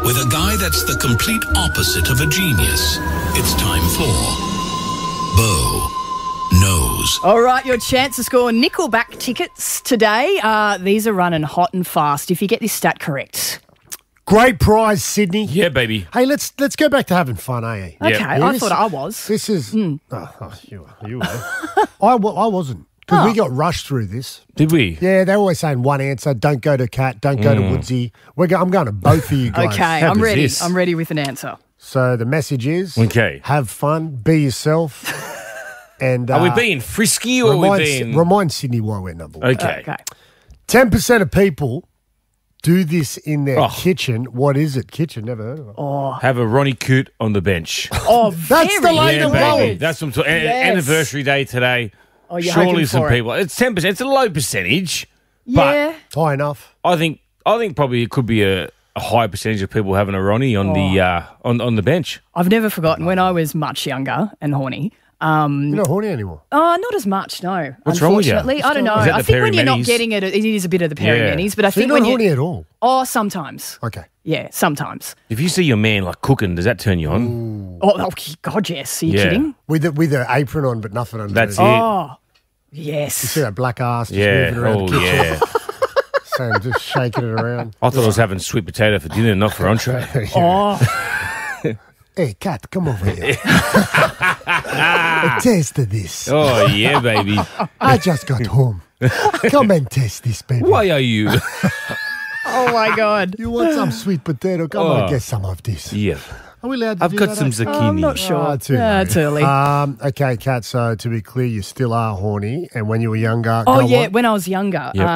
with a guy that's the complete opposite of a genius. It's time for Bo Knows. All right, your chance to score Nickelback tickets today. These are running hot and fast if you get this stat correct. Great prize, Sydney. Yeah, baby. Hey, let's go back to having fun, eh? Okay, Yeah, I thought I was. This is... you were. I wasn't. Because we got rushed through this. Did we? Yeah, they're always saying one answer. Don't go to Kat. Don't go to Woodsy. I'm going to both of you guys. Okay, How I'm ready. this? I'm ready with an answer. So the message is... Okay. Have fun. Be yourself. And Are we being frisky or are we being... Remind Sydney why we're number one. Okay. 10% of people do this in their kitchen. What is it? Kitchen? Never heard of it. Have a Ronnie Coote on the bench. Oh, That's the way Yeah, to baby. roll. That's what I'm talking. Yes. Anniversary day today. Oh, you're Surely hoping some for it. people. It's 10%. It's a low percentage. Yeah. High enough. I think probably it could be a high percentage of people having a Ronnie on the on the bench. I've never forgotten when I was much younger and horny. You're not horny anymore. Oh, not as much, no. What's wrong with you? Unfortunately, I don't know. Is that I the think when you're not peri-menis? getting it, it is a bit of the peri-menis. But I So think you're when not horny you... at all? Oh, sometimes. Okay. Yeah, sometimes. If you see your man like cooking, does that turn you on? Oh, God, yes. Are you Yeah. kidding? With the apron on but nothing under That's it. it. Oh, You yes. see that black ass just Yeah. moving around Oh, the kitchen. yeah. So just shaking it around. I thought I was having sweet potato for dinner, not for entree. Oh, Hey, Kat, come over here. Taste this. Oh, yeah, baby. I just got home. Come and taste this, baby. Why are you? oh my God. You want some sweet potato? Come on, Oh. get some of this. Yeah. Are we allowed to I've do got that, some actually? zucchini. I'm not sure. Oh, too Yeah, late. it's early. Okay, Kat, so to be clear, you still are horny. And when you were younger, Oh, go yeah. on. When I was younger, Yep.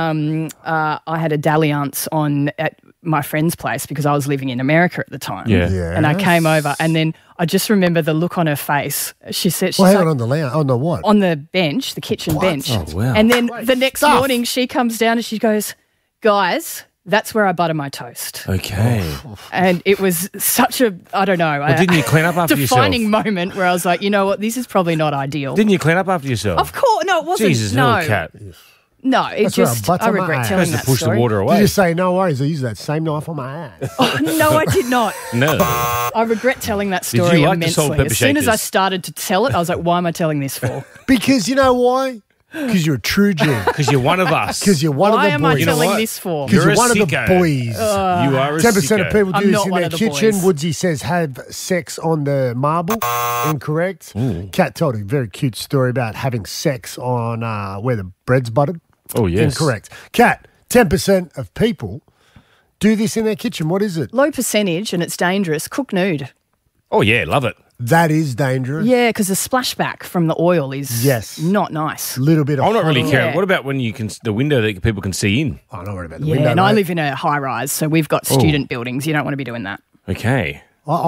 I had a dalliance on at my friend's place because I was living in America at the time. Yeah. Yes. And I came over, and then I just remember the look on her face. She said, she's Well, hang like, on the lounge. Oh, no, what? on the bench, the kitchen bench. Oh, wow. And then the next stuff. morning, she comes down and she goes, guys, that's where I butter my toast. Okay. And it was such a, I don't know, Well, didn't you clean up after yourself? defining moment where I was like, you know what, this is probably not ideal. Didn't you clean up after yourself? Of course, no, it wasn't. Jesus, no, hell, Cat. no, it That's where I just, butter I my regret ass. telling Supposed that to push story. the water Did away. you say, no worries, I use that same knife on my ass? No, I did not. No. I regret telling that you story like the immensely. salt and pepper As soon as I shakers? started to tell it, I was like, why am I telling this for? Because you know why? Because you're a true G. Because you're one of us. Because you're one Why of am the I boys. You know telling what? this for? Because You're you're a one of the sicko. boys. you are a 10% of sicko. people I'm do this not in one their of the kitchen. boys. Woodsy says have sex on the marble. Incorrect. Kat told a very cute story about having sex on where the bread's buttered. Oh, yes. Incorrect. Kat, 10% of people do this in their kitchen. What is it? Low percentage and it's dangerous. Cook nude. Oh, yeah, love it. That is dangerous. Yeah, because the splashback from the oil is Yes. not nice. A little bit of I'm not really hot- caring. Yeah. What about when you can the window that people can see in? I'm not worried about the Yeah, window. and I mate. live in a high rise, so we've got student buildings. You don't want to be doing that. Okay.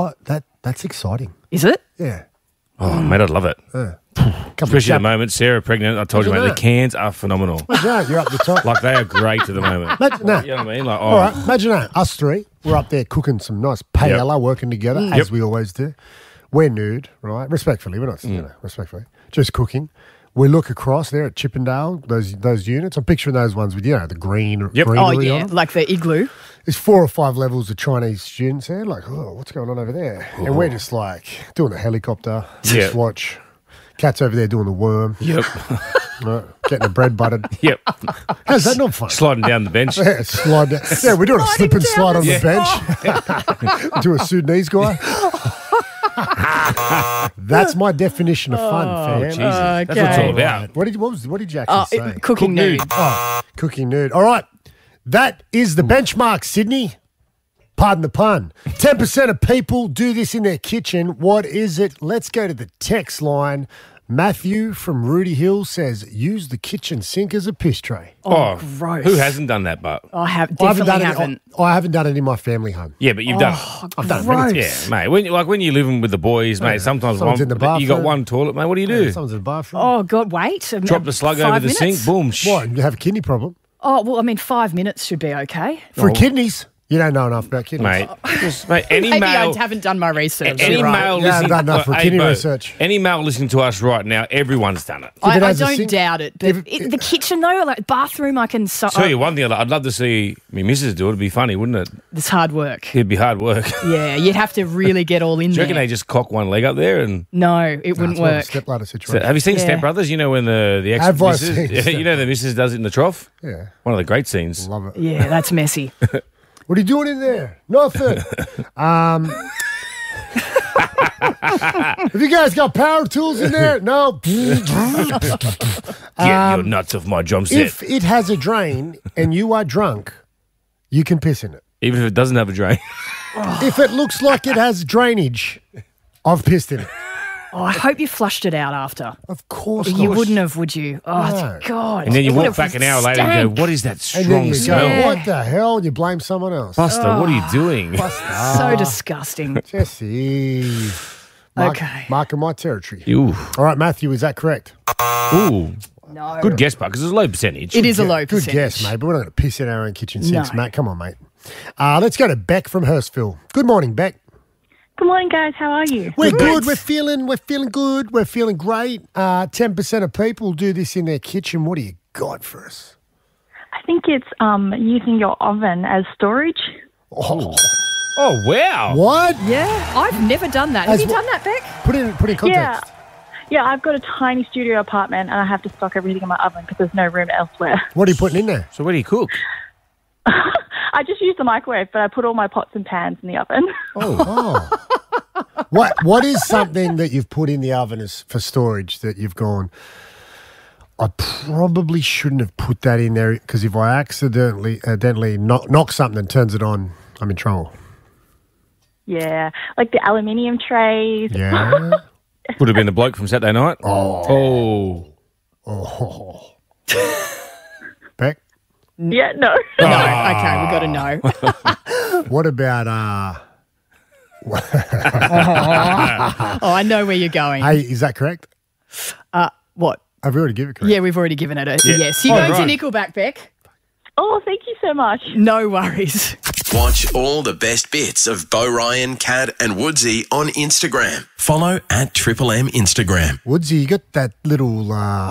That's exciting. Is it? Yeah. Oh, mate, I'd love it. Couple Especially of at the moment, Sarah pregnant. I told you, mate, Imagine the that. cans are phenomenal. Imagine that, you're up the top. Like, they are great at the moment. Imagine that. You know what I mean? Like, oh, All right, imagine that. Us three, we're up there cooking some nice paella, working together, as we always do. We're nude, right? Respectfully, we're not, respectfully. Just cooking. We look across there at Chippendale, those units. I'm picturing those ones with, the green Yep. Oh, greenery on yeah, them. like the igloo. There's 4 or 5 levels of Chinese students there. Like, oh, what's going on over there? And we're just like doing the helicopter, Yeah. watch. Cat's over there doing the worm, Yep. right? Getting the bread buttered. Yep. How's that not fun? Sliding down the bench. Yeah, slide down. Yeah, we're doing a slip and slide on Yeah. the bench. To a Sudanese guy. That's my definition of fun, fam. Jesus. That's what it's all about. What did you actually say? Cooking nude. Cooking nude. All right. That is the benchmark, Sydney. Pardon the pun. 10% of people do this in their kitchen. What is it? Let's go to the text line. Matthew from Rudy Hill says, use the kitchen sink as a piss tray. Oh, gross. Who hasn't done that, but? I definitely haven't. I haven't done it in my family home. Yeah, but you've done it. I've done it gross. many Yeah, mate. When you're living with the boys, mate, sometimes Someone's in the you got bathroom. one toilet, mate. What do you do? Someone's in the bathroom. Oh, God, wait. Drop the slug 5 over the minutes? sink, boom. What? You have a kidney problem? Oh, well, I mean, 5 minutes should be okay. For kidneys? You don't know enough about kidneys. Mate, any Maybe male... I haven't done my research. Any You're right. male You haven't listening, done enough for Hey, kidney Bo, research. Any male listening to us right now, everyone's done it. If it I has a don't sink- doubt it. But the kitchen, though, like bathroom, I can... Tell you one thing, I'd love to see me missus do it. It'd be funny, wouldn't it? It's hard work. It'd be hard work. Do Yeah, you'd have to really get all in you there. reckon they just cock one leg up there and... No, it wouldn't It's more of a work. stepladder So, situation. have you seen Yeah. Step Brothers? You know when the ex Have I missus, seen Step you know the missus does it in the trough? Yeah, One of the great scenes. love it. Yeah, that's messy. What are you doing in there? Nothing. Have you guys got power tools in there? No. Get your nuts off my drum set. If it has a drain and you are drunk, you can piss in it. Even if it doesn't have a drain. If it looks like it has drainage, I've pissed in it. Oh, I hope you flushed it out after. Of course You not. wouldn't have, would you? Oh, No. God. And then you It walk would've back an hour later and stank. go, what is that And strong then you smell? go, Yeah. what the hell? You blame someone else. Buster, what are you doing? So disgusting. Jesse. Okay. Marking my territory. Ooh. All right, Matthew, is that correct? Ooh. No. Good guess, but because it's a low percentage. It is a Yeah, low Good percentage. guess, mate, but we're not going to piss in our own kitchen sinks, No. mate. Come on, mate. Let's go to Beck from Hurstville. Good morning, Beck. Good morning, guys. How are you? We're good. We're feeling good. We're feeling great. 10% of people do this in their kitchen. What do you got for us? I think it's using your oven as storage. Oh, Oh, wow. what? Yeah, I've never done that. Have As you wha- done that, Beck? Put in context. Yeah, I've got a tiny studio apartment and I have to stock everything in my oven because there's no room elsewhere. What are you putting in there? So where do you cook? I just use the microwave, but I put all my pots and pans in the oven. Oh. What is something that you've put in the oven as for storage that you've gone, I probably shouldn't have put that in there because if I accidentally knock something and turns it on, I'm in trouble. Yeah, like the aluminium trays. Yeah. Would have been the bloke from Saturday night. Oh. Oh. Beck, Yeah, no. No. Okay, we got to know. what about Oh, I know where you're going. hey, is that correct? What? I've already given it correct. Yeah, we've already given it a yes. You Oh, going right. to Nickelback, Beck? Oh, thank you so much. No worries. Watch all the best bits of Bo Ryan, Cad and Woodsy on Instagram. Follow at Triple M Instagram. Woodsy, you got that little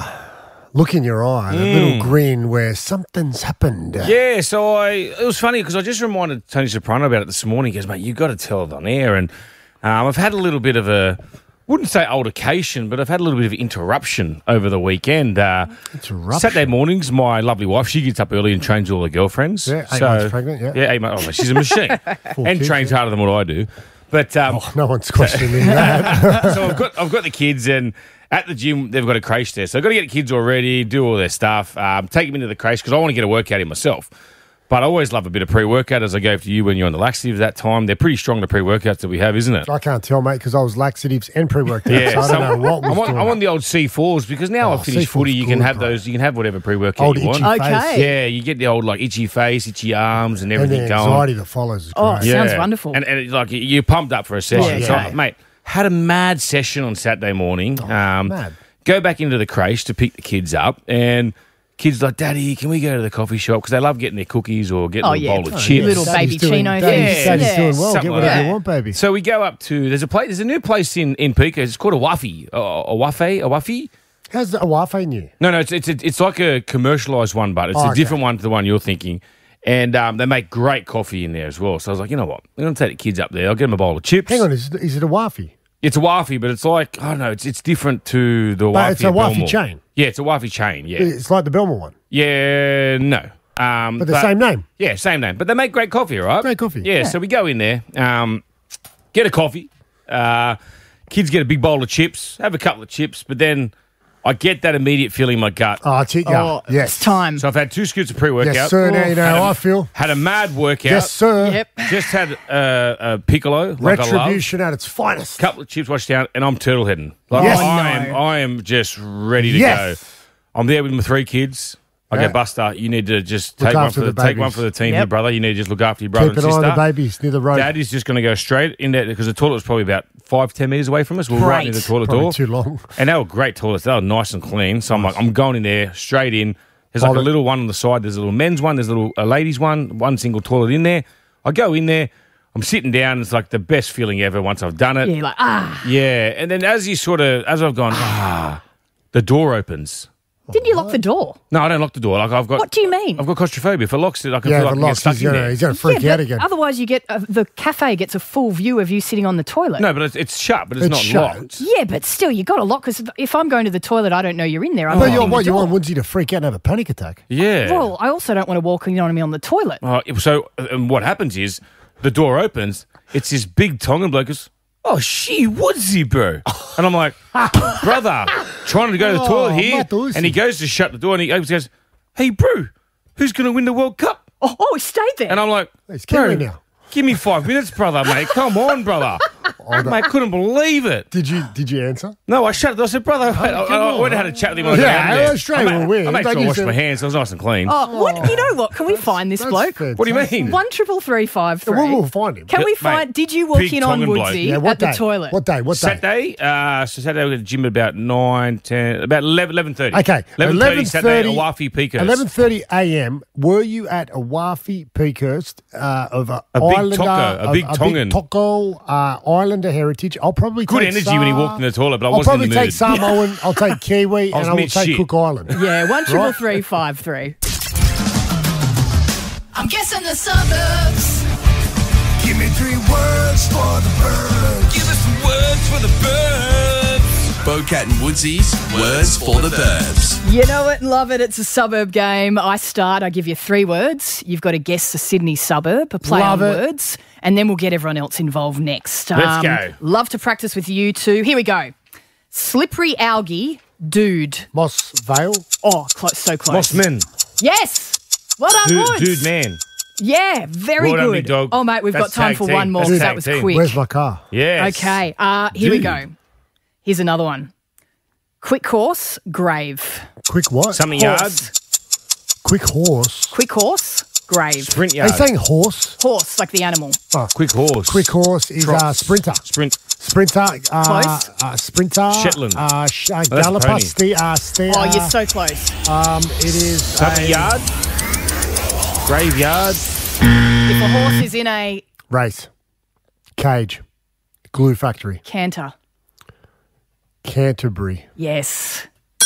look in your eye, that little grin where something's happened. Yeah, so it was funny because I just reminded Tony Soprano about it this morning. He goes, mate, you've got to tell it on air. And I've had a little bit of wouldn't say altercation, but I've had a little bit of interruption over the weekend. Interruption? Saturday mornings, my lovely wife, she gets up early and trains all her girlfriends. Yeah, 8 months pregnant, yeah. Yeah, 8 months. Oh, she's a machine and kids, trains harder than what I do. But No one's questioning that. so I've got the kids, and at the gym they've got a creche there, so I've got to get the kids all ready, do all their stuff, take them into the creche because I want to get a workout in myself. But I always love a bit of pre-workout, as I gave to you when you're on the laxatives that time. They're pretty strong, the pre-workouts that we have, isn't it? I can't tell, mate, because I was laxatives and pre-workout, so I don't know what was I want the old C4s because now I finished C4's footy. You can good, have bro. those. You can have whatever pre-workout Old you want. itchy Okay. face. Yeah, you get the old like itchy face, itchy arms, and And the everything going. anxiety that follows is Oh, great. yeah. Sounds wonderful. And it's like you're pumped up for a session. Yeah, So, okay. mate, had a mad session on Saturday morning. mad. Go back into the creche to pick the kids up, and kids like, Daddy, can we go to the coffee shop? Because they love getting their cookies or getting Oh, a yeah. bowl of Oh, chips. Little baby chino Daddy's things. Daddy's Yeah. doing well. Something Get like whatever that. you want, baby. So we go up to there's a new place in Pico. It's called a Waffy. A Waffy. How's the Awafe new? No, it's like a commercialised one, but it's Oh, a okay. different one to the one you're thinking. And they make great coffee in there as well. So I was like, you know what? I'm going to take the kids up there. I'll get them a bowl of chips. Hang on, is it a Wafi? It's a Waffy, but it's like, I don't know, it's different to the Waffy. But it's a at Waffy Belmore. chain. Yeah, it's a Waffy chain, yeah. It's like the Belmore one, Yeah, no. but the same name. Yeah, same name. But they make great coffee, right? Great coffee. Yeah, so we go in there, get a coffee. Kids get a big bowl of chips, have a couple of chips, but then I get that immediate feeling in my gut. Oh, it's it, yeah. Oh, Yes. it's time. So I've had 2 scoops of pre-workout. Yes, sir. Now you know how I feel. Had a mad workout. Yes, sir. Yep. Just had a piccolo, like I love. Retribution at its finest. Couple of chips washed down, and I'm turtle heading. Like, Yes. I am just ready to Yes. go. I'm there with my 3 kids. I Yeah. go, Buster, you need to just Look take one after for the take one babies. for the team Yep. here, brother. You need to just look after your brother Keep and an eye sister. on the babies near the road. Dad is just going to go straight in there because the toilet's probably about 5-10 metres away from us. We're right near the Great. toilet Probably door. too long. And they were great toilets. They were nice and clean. So I'm like, I'm going in there straight in. There's like Hold a it. little one on the side. There's a little men's one. There's a little ladies one. One single toilet in there. I go in there, I'm sitting down, and it's like the best feeling ever once I've done it. Yeah, you're like, ah. Yeah, and then as I've gone, the door opens. Didn't you lock the door? No, I don't lock the door. Like I've got. What do you mean? I've got claustrophobia. If it locks it, I can Yeah, feel if like it I get locks, stuck he's in there. going to freak Yeah, out but again. otherwise you get the cafe gets a full view of you sitting on the toilet. No, but it's shut, but it's It's not shut. locked. Yeah, but still, you got to lock because if I'm going to the toilet, I don't know you're in there. I'm But locking the you door. want Woodsy to freak out and have a panic attack? Yeah. Well, I also don't want to walk, on the toilet. So what happens is the door opens. It's this big Tongan bloke goes, "Oh, she Woodsy, bro," and I'm like, "Brother, trying to go to the toilet here," mate, Woodsy. and he goes to shut the door and he opens, goes, "Hey, bro, who's going to win the World Cup?" Oh, he stayed there. And I'm like, It's "Bro, Kiwi now." give me 5 minutes, brother, mate. Come on, brother." Mate, couldn't believe it. Did you answer? No, I shut it. I said, "Brother," I went and had a chat with him. On the way Yeah, down there. straight I away. made Don't sure I use washed it. my hands. So it was nice and clean. You know what? Can we find this That's bloke? fantastic. What do you mean? 1-333-553. We'll find him. Can we Mate, find? Did you walk big in on Tongan bloke. Woodsy Yeah, what at the day? toilet? What day? Saturday, so Saturday we go to the gym at about 9, 10, about 11:30. Okay, 11:30 Saturday, Awafi Peakers. 11:30 a.m. Were you at Awafi Peakers of a big Islander, Tonga, a big Tongan. big Toko Islander heritage? I'll probably Good take energy when he walked in the toilet, but I I'll wasn't probably in the take mood. Samoan. I'll take Kiwi, I was and I will take mid-shit. Cook Island. Yeah, 1-333-553. I'm guessing the suburbs. Give me 3 words for the birds. Give us some words for the birds. Bocat and Woodsy's Words for the Burbs. You know it and love it. It's a suburb game. I give you 3 words. You've got to guess the Sydney suburb, a play Love on it. words, and then we'll get everyone else involved next. Let's go. Love to practice with you too. Here we go. Slippery algae, dude. Moss Vale. Oh, so close. Mossman. Yes. Well done, Woods. Dude, man. Yeah, very Well done, good. big dog. Oh, mate, we've That's got time tag for team. one more That's because tag that was team. quick. Where's my car? Yes. Okay, here we Dude. go. Here's another one. Quick horse, grave. Quick what? Something Horse. yards. Quick horse. Quick horse, grave. Sprint Are yard. you saying horse? Horse, like the animal. Quick horse. Quick horse is Trots. sprinter. Sprint. Sprinter. Close. Sprinter. Shetland. Galloper. pony. Steer. Oh, you're so close. It is Something yard. Graveyard. If a horse is in a race. Cage. Glue factory. canter. Canterbury. Yes.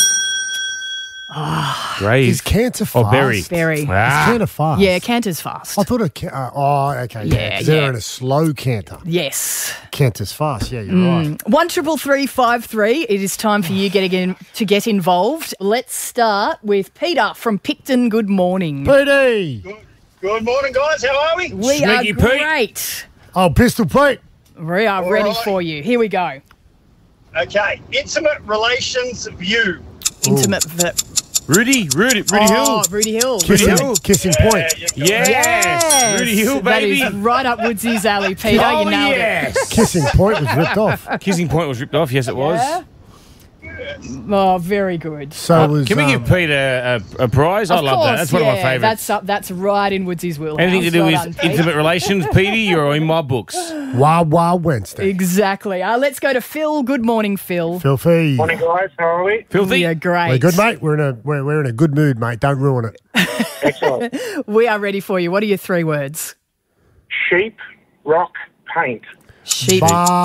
Grave. Is canter fast? Oh, berry. Berry. Is Ah. canter fast? Yeah, canter's fast. I thought okay. Yeah, 'cause they're yeah. in a slow canter. Yes. Canter's fast. Yeah, you're right. 1-333-553. It is time for you to get involved. Let's start with Peter from Picton. Good morning. PD. Good morning, guys. How are we? We Sneaky are Pete. great. Oh, Pistol Pete. We are ready right. for you. Here we go. Okay. Intimate relations view. Intimate. Rudy Hill. Rudy Hill. Kissing point. Yes. Yes. Rudy Hill, That baby. is right up Woodsy's alley, Peter. Oh, you nailed it. yes. Kissing point was ripped off. Kissing Point was ripped off. Yes, it was. Yeah? Oh, very good. So was. Can we give Pete a prize? I Of love course, that. That's one of my yeah, favourites. That's right in Woodsy's wheelhouse. Anything to do Well with done, Pete. intimate relations, Petey, you're in my books. Wild Wild Wednesday. Exactly. Let's go to Phil. Good morning, Phil. Filthy. Morning, guys. How are we? Filthy. We are great. We're good, mate. We're in a good mood, mate. Don't ruin it. Excellent. We are ready for you. What are your 3 words? Sheep, rock, paint. Sheep.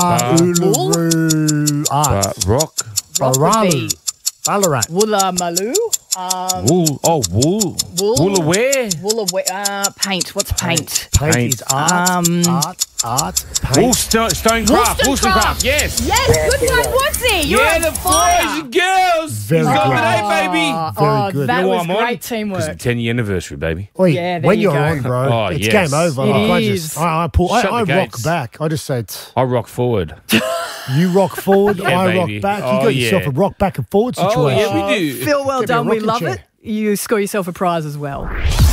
Uluru Arts. Rock. Rock would be Ballarat. Woolloomooloo. Wool. Oh, wool. Wool. Woolaware. Paint. What's paint? Paint Paint. is art. Paint. Stonecraft. Wollstonecraft. Yes. Yes, good one, Woodsy. You're Yeah, on the fire. boys and girls. Very He's got good. today, baby. Oh, good. that You know why was I'm on? great Because teamwork. of the 10-year anniversary, baby. Oi, Yeah, there when you you're go. on, bro, Oh, it's yes. game over. It Like, is. Shut I the rock gates. back. I just said, I rock forward. you rock forward, Yeah, I baby. rock back. Oh, You got yourself yeah. a rock back and forward situation. Oh, yeah, we do. Phil, well Give me a done. We rocking love chair. it. You score yourself a prize as well.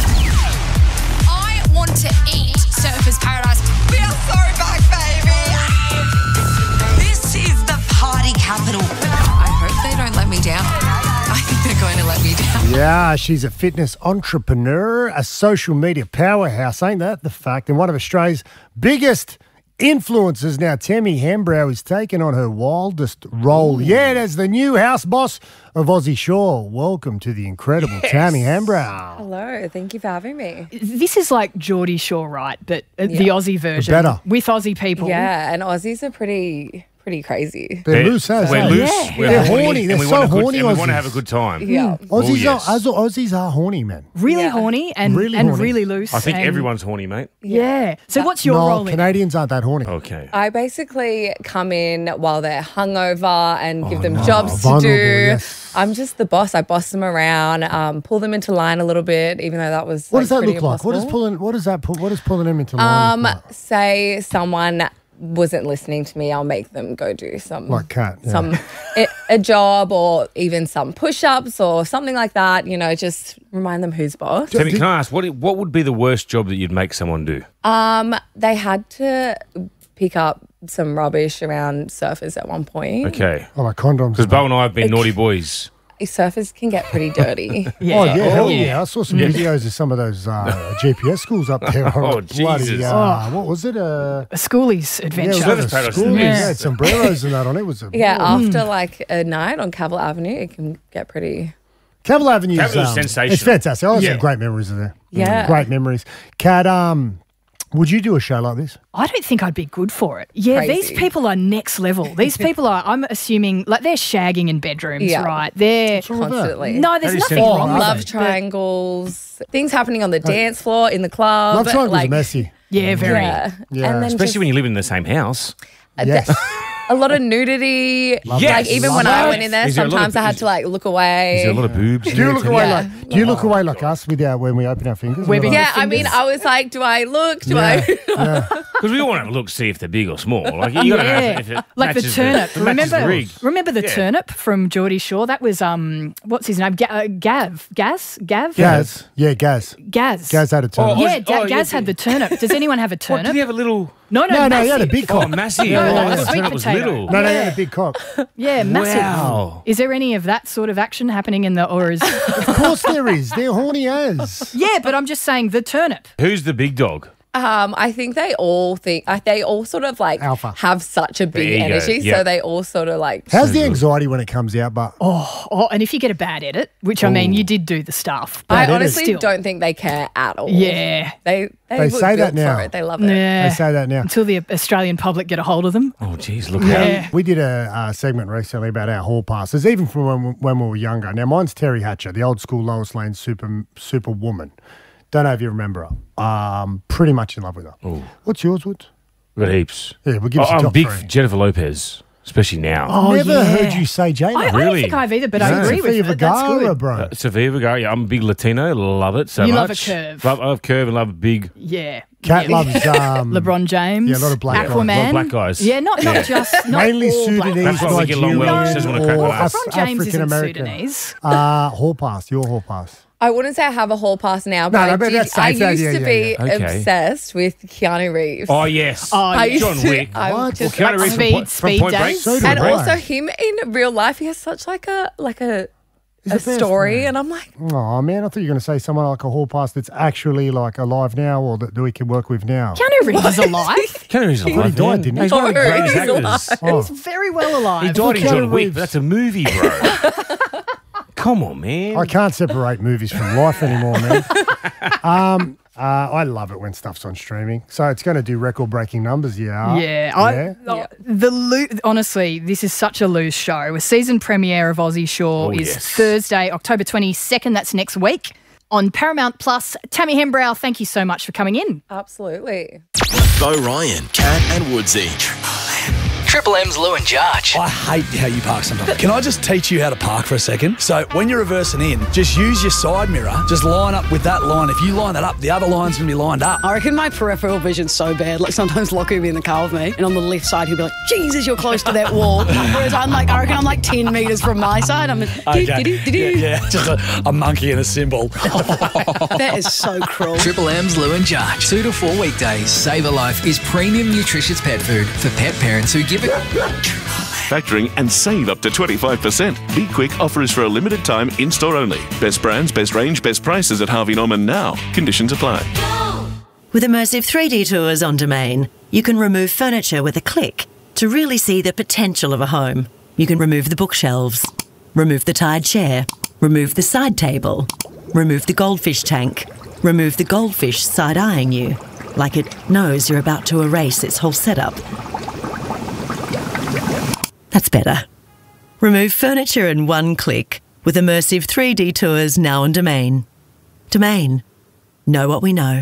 I want to eat Surfers Paradise. We are so back, baby. This is the party capital. I hope they don't let me down. I think they're going to let me down. Yeah, she's a fitness entrepreneur, a social media powerhouse, ain't that the fact? And one of Australia's biggest influencers. Now, Tammy Hembrow is taking on her wildest role yet as the new house boss of Aussie Shore. Welcome to the incredible Tammy Hembrow. Hello, thank you for having me. This is like Geordie Shore, right? But the Aussie version. Better. With Aussie people. Yeah, and Aussies are pretty crazy. They're loose, as We're they? loose. Yeah. We're They're horny. They're and we so want a good- horny, and we want to Aussies. have a good time. Yeah. Aussies, yes. Aussies are horny, man. Really Yeah. horny and Really and horny. really loose. I think and- everyone's horny, mate. Yeah. So what's your No, role in it? Canadians aren't that horny. Okay. I basically come in while they're hungover and give them jobs to Vulnerable, do. yes. I'm just the boss. I boss them around, pull them into line a little bit, even though that was What does that pretty look like? What is pulling them into line? look like? Say someone wasn't listening to me, I'll make them go do some Like Kat, yeah. some a job or even some push-ups or something like that. You know, just remind them who's boss. Tammy, can I ask, what would be the worst job that you'd make someone do? They had to pick up some rubbish around surfers at one point. Okay. Oh, like condoms. Because Bo and I have been naughty boys. Surfers can get pretty dirty. Oh, yeah, hell yeah. yeah. I saw some videos of some of those GPS schools up there. Oh, Bloody, Jesus. what was it? A schoolie's Yeah, adventure. it was Service like a paddles, school. isn't it? Yeah, it had sombreros and that on it. It was a, Yeah, after like a night on Cavill Avenue, it can get pretty. Cavill Avenue Cavill is sensational. It's fantastic. I have Yeah. some great memories of there. Yeah. Great memories. Kat, would you do a show like this? I don't think I'd be good for it. Yeah, Crazy. these people are next level. These people are, I'm assuming, like they're shagging in bedrooms, Yeah. right? They're all of that? Constantly. no, there's That is nothing sensible. wrong with Love it. triangles, things happening on the dance floor, in the club. Love triangles like, are messy. Yeah, very. Yeah. Yeah. And then Especially when you live in the same house. Yes. a lot of nudity. Love Yes. Like even Love when that. I went in there, Is there a lot sometimes of- I had to like look away. Is there a lot of boobs? Do you look away Yeah. like? Do you look away like us with when we open our fingers? Webbing Or Yeah, like- I mean, I was like, do I look? Do Yeah. I? Because we all want to look, see if they're big or small. Like, you gotta know if it Like the matches turnip. it matches the rig. Remember the Yeah. turnip from Geordie Shore? That was what's his name? Gav. Gaz. Gaz. Yeah, Gaz. Gaz. Gaz had a turn. Oh, Yeah, oh, Gaz yeah. had the turnip. Does anyone have a What, turnip? did he have a little... No, No, he had a massive. big Oh, cock. massive. No, Oh, like I a thought sweet it was potato. little. No, he Yeah. had a big cock. Yeah, massive. Wow. Is there any of that sort of action happening in the, or is? Of course there is. They're horny as. Yeah, but I'm just saying the turnip. Who's the big dog? I think they all sort of like Alpha. have such a big ego, energy, yeah. so they all sort of like. How's the anxiety when it comes out? But Oh, and if you get a bad edit, which I mean, you did do the stuff. I Bad edit. honestly Still. don't think they care at all. Yeah. they They were say that built now. For it. They love it. Yeah. they say that now. Until the Australian public get a hold of them. Oh, geez, look Yeah. out. We did a segment recently about our hall passes, even from when we were younger. Now, mine's Terry Hatcher, the old school Lois Lane superwoman. Don't know if you remember her. Pretty much in love with her. What's yours, Woods? We've got heaps. Yeah, we'll give us a I'm top big three. Jennifer Lopez, especially now. Oh, Never yeah. heard you say J-Lo. I don't Really? think I've either, but I No. agree with Sofia you. That's Vergara, good. bro. Sofia Vergara, yeah, I'm a big Latino, love it so You much. love a curve. I love curve and love a big... Yeah. Cat Yeah. loves LeBron James. Yeah, a lot of black guys. Aquaman. A lot of black guys. Yeah, not just not mainly all black Sudanese, That's why we get along well. She doesn't want to crack Nigerian, my or ass. LeBron James African isn't American. Sudanese. Hall pass, your hall pass. I wouldn't say I have a hall pass now, No, but no, I, but that's I safe. Yeah, used yeah, to yeah, be yeah. Okay. obsessed with Keanu Reeves. Oh, yes. Oh, I yeah. used John to- Wick. I What? just- Well, Keanu Reeves Speed- from Speed Point Break. Days? So do and I. also him in real life, he has such like a He's the best, story, man. and I'm like, Oh man, I thought you were going to say someone like a hall pass that's actually like alive now, or that we can work with now. Keanu Reeves is alive. Keanu Reeves is alive. died, man. didn't he? He's one of the Oh, greatest he's actors. alive. Oh. He's very well alive. He died in Keanu John Wick, Reeves. but that's a movie, bro. Come on, man. I can't separate movies from life anymore, man. I love it when stuff's on streaming. So it's going to do record-breaking numbers, yeah. Honestly, this is such a loose show. A season premiere of Aussie Shore Oh, is yes. Thursday, October 22nd. That's next week on Paramount Plus. Tammy Hembrow, thank you so much for coming in. absolutely. Bo Ryan, Cat and Woodsy. Triple M's Lou and Jarch. I hate how you park sometimes. Can I just teach you how to park for a second? So when you're reversing in, just use your side mirror. Just line up with that line. If you line that up, the other line's going to be lined up. I reckon my peripheral vision's so bad. Like sometimes Lockie will be in the car with me, and on the left side he'll be like, "Jesus, you're close to that wall." Whereas I reckon I'm like 10 metres from my side. I'm like, Yeah, just a monkey and a cymbal. that is so cruel. Triple M's Lou and Jarch. 2 to 4 weekdays. Save a Life is premium nutritious pet food for pet parents who give it. Factoring and save up to 25%. Be Quick offer is for a limited time, in-store only. Best brands, best range, best prices at Harvey Norman now. Conditions apply. With immersive 3D tours on Domain, you can remove furniture with a click to really see the potential of a home. You can remove the bookshelves, remove the tired chair, remove the side table, remove the goldfish tank, remove the goldfish side-eyeing you, like it knows you're about to erase its whole setup. That's better. Remove furniture in one click with immersive 3D tours now on Domain. Domain. Know what we know.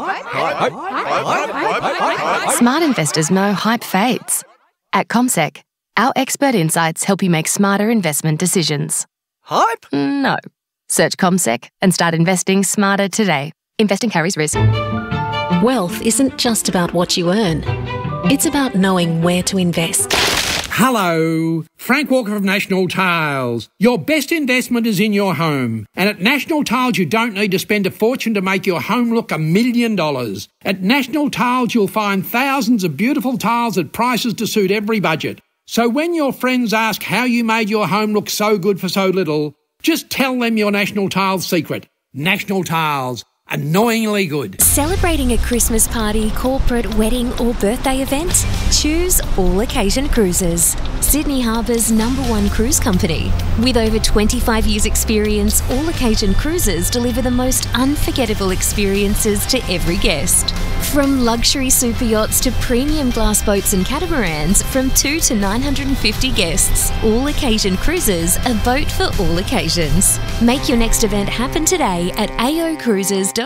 Smart investors know hype fades. At CommSec, our expert insights help you make smarter investment decisions. Hype? No. Search CommSec and start investing smarter today. Investing carries risk. Wealth isn't just about what you earn. It's about knowing where to invest. Hello, Frank Walker of National Tiles. Your best investment is in your home. And at National Tiles, you don't need to spend a fortune to make your home look $1 million. At National Tiles, you'll find thousands of beautiful tiles at prices to suit every budget. So when your friends ask how you made your home look so good for so little, just tell them your National Tiles secret. National Tiles. Annoyingly good. Celebrating a Christmas party, corporate, wedding or birthday event? Choose All Occasion Cruises, Sydney Harbour's #1 cruise company. With over 25 years experience, All Occasion Cruises deliver the most unforgettable experiences to every guest. From luxury super yachts to premium glass boats and catamarans, from 2 to 950 guests, All Occasion Cruises, a boat for all occasions. Make your next event happen today at aocruises.com.au.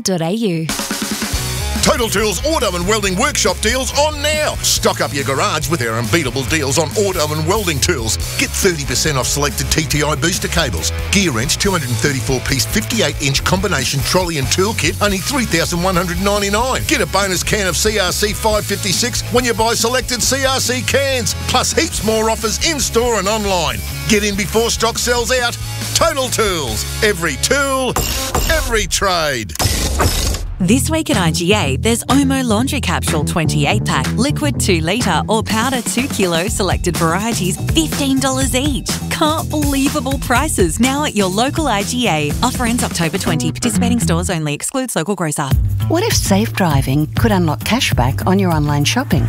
Total Tools Auto and Welding Workshop deals on now. Stock up your garage with our unbeatable deals on auto and welding tools. Get 30% off selected TTI booster cables. Gear wrench 234-piece 58-inch combination trolley and tool kit, only $3,199. Get a bonus can of CRC 556 when you buy selected CRC cans. Plus heaps more offers in-store and online. Get in before stock sells out. Total Tools. Every tool, every trade. This week at IGA, there's Omo Laundry Capsule 28-pack, liquid 2 litre or powder 2 kilo selected varieties, $15 each. Can't believable prices now at your local IGA. Offer ends October 20. Participating stores only. Excludes local grocer. What if safe driving could unlock cashback on your online shopping?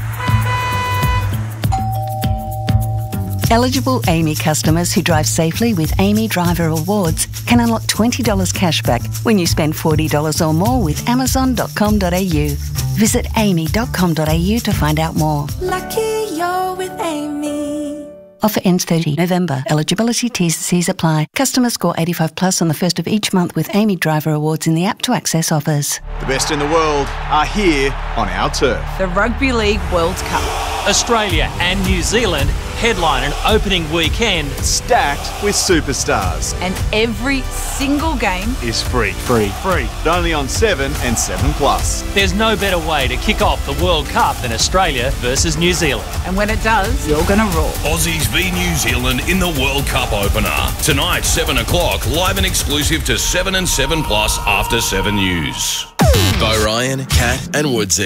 Eligible AAMI customers who drive safely with AAMI Driver Rewards can unlock $20 cashback when you spend $40 or more with Amazon.com.au. Visit aami.com.au to find out more. Lucky you're with Amy. Offer ends 30 November. Eligibility T&Cs apply. Customers score 85 plus on the first of each month with AAMI Driver Rewards in the app to access offers. The best in the world are here on our turf. The Rugby League World Cup. Australia and New Zealand headline an opening weekend stacked with superstars. And every single game is free. But only on 7 and 7 Plus. There's no better way to kick off the World Cup than Australia versus New Zealand. And when it does, you're going to roar. Aussies v New Zealand in the World Cup opener. Tonight, 7 o'clock, live and exclusive to 7 and 7 Plus after 7 News. Bo Ryan, Kat and Woodsy.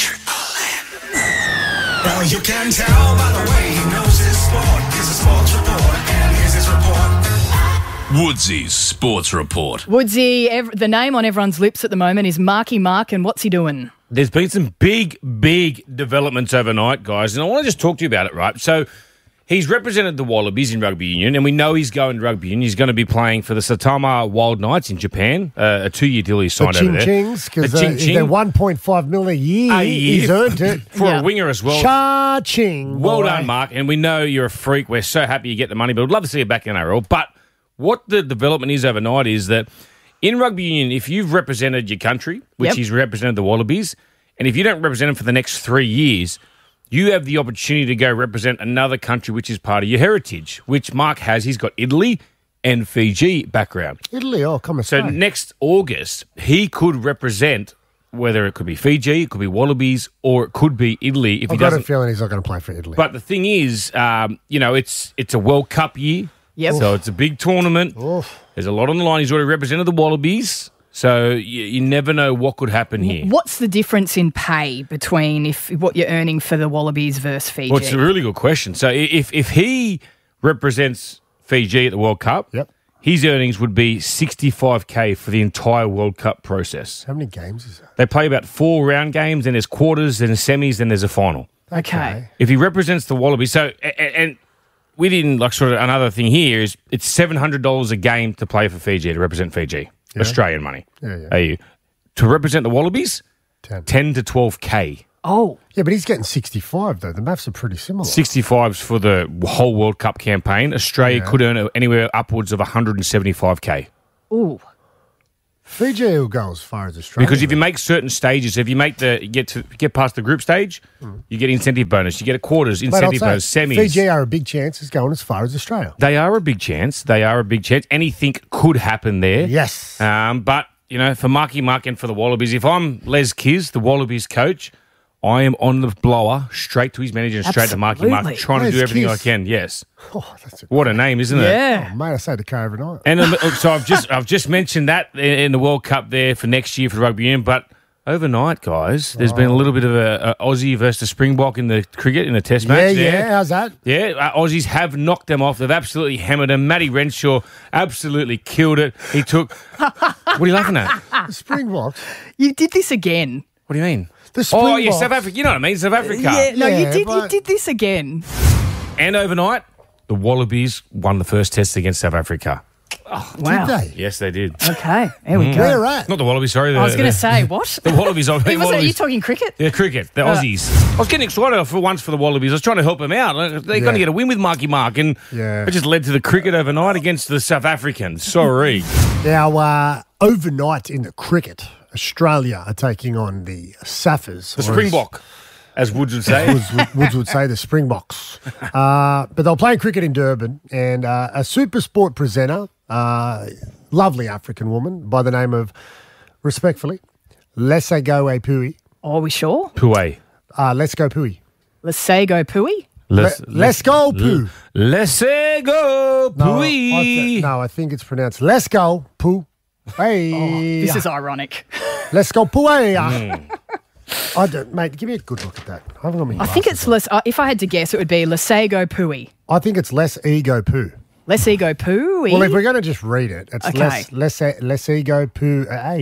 Well, you can tell by the way he knows his sport. He's a sports report, and here's his report. Woodsy's Sports Report. Woodsy, the name on everyone's lips at the moment is Marky Mark, and what's he doing? There's been some big developments overnight, guys, and I want to just talk to you about it, right? So he's represented the Wallabies in rugby union, and we know he's going to rugby union. He's going to be playing for the Saitama Wild Knights in Japan, a 2-year deal he's signed over there. Ching-chings, because they're $1.5 million a year. He's earned it. For a winger as well. Cha-ching. Well done, Mark, and we know you're a freak. We're so happy you get the money, but we'd love to see you back in NRL. But what the development is overnight is that in rugby union, if you've represented your country, which he's represented the Wallabies, and if you don't represent them for the next 3 years, you have the opportunity to go represent another country which is part of your heritage, which Mark has. He's got Italy and Fiji background. Italy, come on. So next August, he could represent, whether it could be Fiji, it could be Wallabies, or it could be Italy. I've got a feeling he's not going to play for Italy. But the thing is, it's a World Cup year. Yep. So it's a big tournament. There's a lot on the line. He's already represented the Wallabies. So you never know what could happen here. What's the difference in pay between what you're earning for the Wallabies versus Fiji? Well, it's a really good question. So if he represents Fiji at the World Cup, his earnings would be $65K for the entire World Cup process. How many games is that? They play about 4 round games, then there's quarters, then there's semis, then there's a final. Okay. If he represents the Wallabies, so and within like sort of another thing here is it's $700 a game to play for Fiji to represent Fiji, Australian money. Yeah. To represent the Wallabies, 10 to 12K. Oh. Yeah, but he's getting 65, though. The maths are pretty similar. 65s for the whole World Cup campaign. Australia could earn anywhere upwards of 175K. Ooh. Fiji will go as far as Australia. Because if you make certain stages, if you make get past the group stage, you get incentive bonus. You get a quarters incentive bonus, semis. Fiji are a big chance of going as far as Australia. They are a big chance. Anything could happen there. Yes. But, you know, for Marky Mark and for the Wallabies, if I'm Les Kiz, the Wallabies coach, I am on the blower straight to his manager and straight to Marky Mark, trying to do everything I can. Yes. What a name, isn't it? Yeah. Oh, mate, I say the K overnight. And so I've just mentioned that in the World Cup there for next year for the rugby union, but overnight, guys, there's been a little bit of a Aussie versus Springbok in the cricket in the Test match. Yeah. How's that? Yeah, Aussies have knocked them off. They've absolutely hammered them. Matty Renshaw absolutely killed it. He took. What are you laughing at? The Springboks. You did this again. What do you mean? The Springboks. Oh, yeah, South Africa. You know what I mean? South Africa. Yeah, no, you did this again. And overnight, the Wallabies won the first test against South Africa. Oh, wow. Did they? Yes, they did. Okay, there we go. Where at? Not the Wallabies, sorry. I was going to say, what? The Wallabies. Are you talking cricket? Yeah, cricket. The Aussies. I was getting excited for once for the Wallabies. I was trying to help them out. They're going to get a win with Marky Mark, and it just led to the cricket overnight against the South Africans. Sorry. Now, overnight in the cricket, Australia are taking on the Saffers. The Springbok, as Woods would say. Woods would say the Springboks. But they'll play cricket in Durban, and a super sport presenter, lovely African woman by the name of, respectfully, Lesego Pui. Are we sure? Pui. Let's go Pui. Lesego Pui? Let's go Poo. Let's go Pui. No, I think it's pronounced Let's go Poo. Hey. This is ironic. Let's go Poo. I don't, mate, give me a good look at that. I think it's less. If I had to guess, it would be Lesego Pui. I think it's Less Ego Poo. Less Ego Poo. Well, if we're going to just read it, it's less Ego Poo.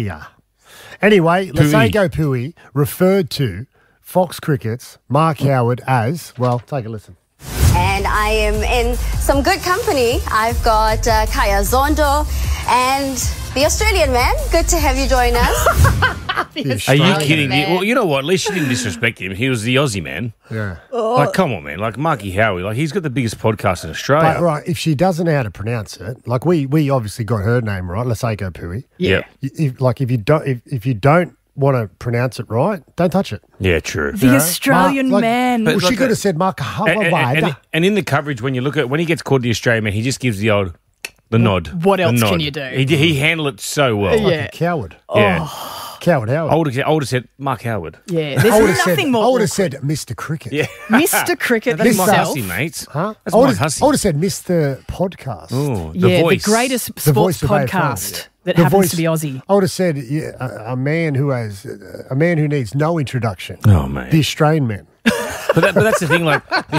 Anyway, Less Ego Pui referred to Fox Cricket's Mark Howard as, well, take a listen. And I am in some good company. I've got Kaya Zondo and the Australian man. Good to have you join us. Are you kidding me? Well, you know what? At least you didn't disrespect him. He was the Aussie man. Yeah. Like, come on, man. Like, Marky Howie. Like, he's got the biggest podcast in Australia. But, right, if she doesn't know how to pronounce it, like we obviously got her name right, Lesego Pui. Yeah. If you don't want to pronounce it right, don't touch it. Yeah, true. The Australian man. Well, she could have said Mark Howard. And in the coverage, when he gets called the Australian man, he just gives the nod. What else can you do? He handled it so well. Like a coward. Yeah. Coward Howard. I would have said Mark Howard. Yeah, there's nothing more. I would have said Mr. Cricket. Yeah. Mr. Cricket That's himself. Mike Hussey, mate. Huh? That's I would Mike Hussey. have said Mr. Podcast. Ooh, The Voice. greatest The voice sports of AFL, podcast that happens to be Aussie. I would have said a man who needs no introduction. Oh, man. The Australian man. But that's the thing, like...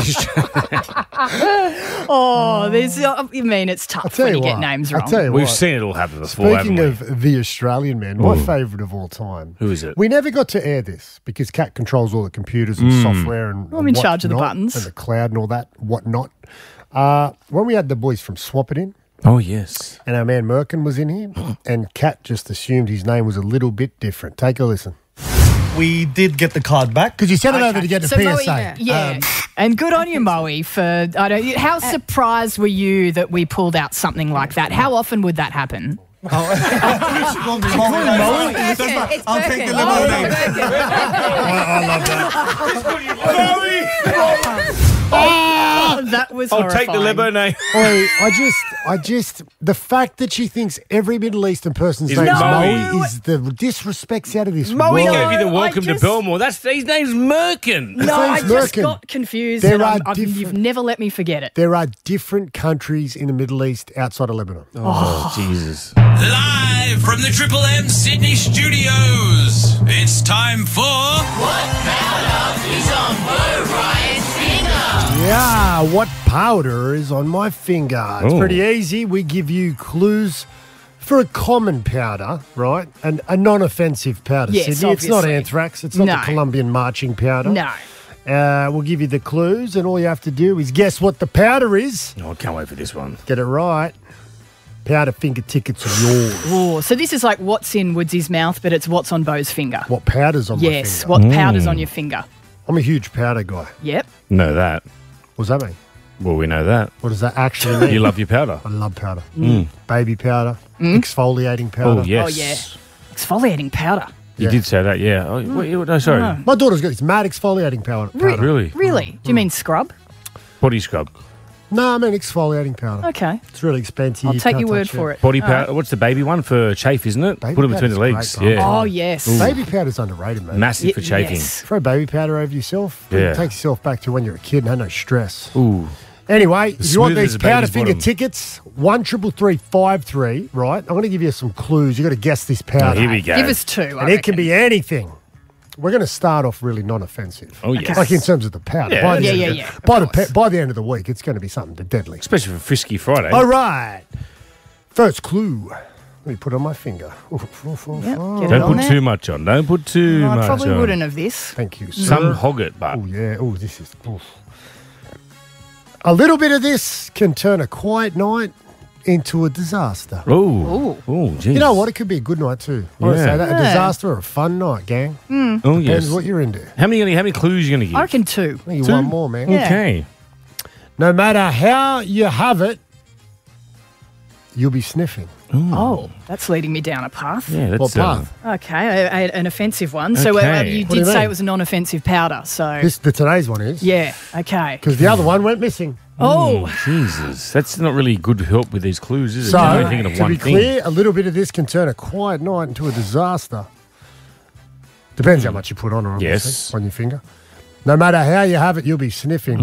It's tough when you get names wrong. I'll tell you We've what. seen it all happen before, Speaking haven't we? of the Australian man, my favourite of all time. Who is it? We never got to air this because Kat controls all the computers and software and I'm in charge of the whatnot, buttons. and the cloud and all that whatnot. When we had the boys from Swap It In, Oh, yes. and our man Merkin was in here, and Kat just assumed his name was a little bit different. Take a listen. We did get the card back. Because you sent it over to get the So PSA. Moe, and good on you, Moe, for how surprised were you that we pulled out something like that? How often would that happen? I'll take the I love that. That was I'll take the horrifying. Lebanese. I just, the fact that she thinks every Middle Eastern person's Is name is Moe. Moe is the disrespect's out of this Moe world. gave you the welcome just- to Belmore. His name's Merkin. No, I name's just Merkin. got confused. There And are you've never let me forget it. There are different countries in the Middle East outside of Lebanon. Oh, Jesus. Live from the Triple M Sydney studios, it's time for... What Powder is on Bo Ryan's finger? Yeah. What powder is on my finger? It's Ooh. pretty easy. We give you clues for a common powder, right? And a non-offensive powder, Yes, Sydney. It's not obviously. anthrax. It's not No. the Colombian marching powder. No. We'll give you the clues, and all you have to do is guess what the powder is. Oh, I can't wait for this one. Get it right. Powder finger tickets are yours. Oh, so this is like what's in Woodsy's mouth, but it's what's on Beau's finger. What powder's on my finger? Yes, what powder's on your finger. I'm a huge powder guy. Yep. Know that. What does that mean? Well, we know that. What does that actually mean? You love your powder. I love powder. Mm. Baby powder, exfoliating powder. Oh, yes. Oh, yeah. Exfoliating powder. You did say that, yeah. Oh, wait, no, sorry. Oh. My daughter's got this mad exfoliating powder. Really? Really? Do you mean scrub? Body scrub. No, I mean exfoliating powder. Okay. It's really expensive. I'll You take can't your word touch for it. Body All powder. What's the baby one for chafe, isn't it? Baby Put it between the powder's legs. great, Yeah. Oh, yes. Ooh. Baby powder's underrated, mate. Massive for chafing. yes. Throw baby powder over yourself. Yeah. It takes yourself back to when you're a kid and had no stress. Ooh. Anyway, if you want smooth as these a baby's powder finger bottom. tickets, 1-333-53, right? I'm going to give you some clues. you got to guess this powder. Oh, here we go. Give us two. And it can be anything. We're going to start off really non-offensive. Oh, yes. Like in terms of the powder. Yeah. By the Yeah, end yeah, of the- yeah, of By the end of the week, it's going to be something deadly. Especially for Frisky Friday. All right. First clue. Let me put it on my finger. Yep, get it Don't on put there. too much on. Don't put too I much probably on. wouldn't have this. Thank you, sir. Some hog it, but. Oh, yeah. Oh, this is... oof. A little bit of this can turn a quiet night into a disaster. Oh. Oh, geez. You know what? It could be a good night too. I want to Yeah. say that. Yeah. A disaster or a fun night, gang. Hmm. Oh, Depends yes. what you're into. How many clues are you going to give? I reckon two. I think you Two? want more, man. Yeah. Okay. No matter how you have it, you'll be sniffing. Oh, that's leading me down a path. Yeah, that's What path? Okay, an offensive one. So Okay. you What do did you say mean? it was a non-offensive powder. So Today's one is. yeah, okay. Because the other one went missing. Oh, Jesus. That's not really good help with these clues, is it? So, You're only thinking of to one be thing. clear, a little bit of this can turn a quiet night into a disaster. Depends how much you put on, obviously, Yes. on your finger. No matter how you have it, you'll be sniffing.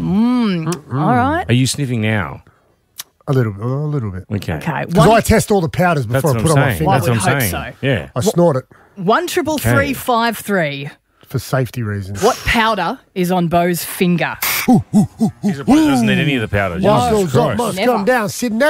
all right. Are you sniffing now? A little bit. Okay. Okay, Because I test all the powders That's before what I put I'm on my saying. finger. I That's what would I'm hope saying. so. Yeah. I snort it 1-333-53. for safety reasons. What powder is on Beau's finger? He's a boy that doesn't need any of the powder. What Jesus goes up Christ. must Never. come down,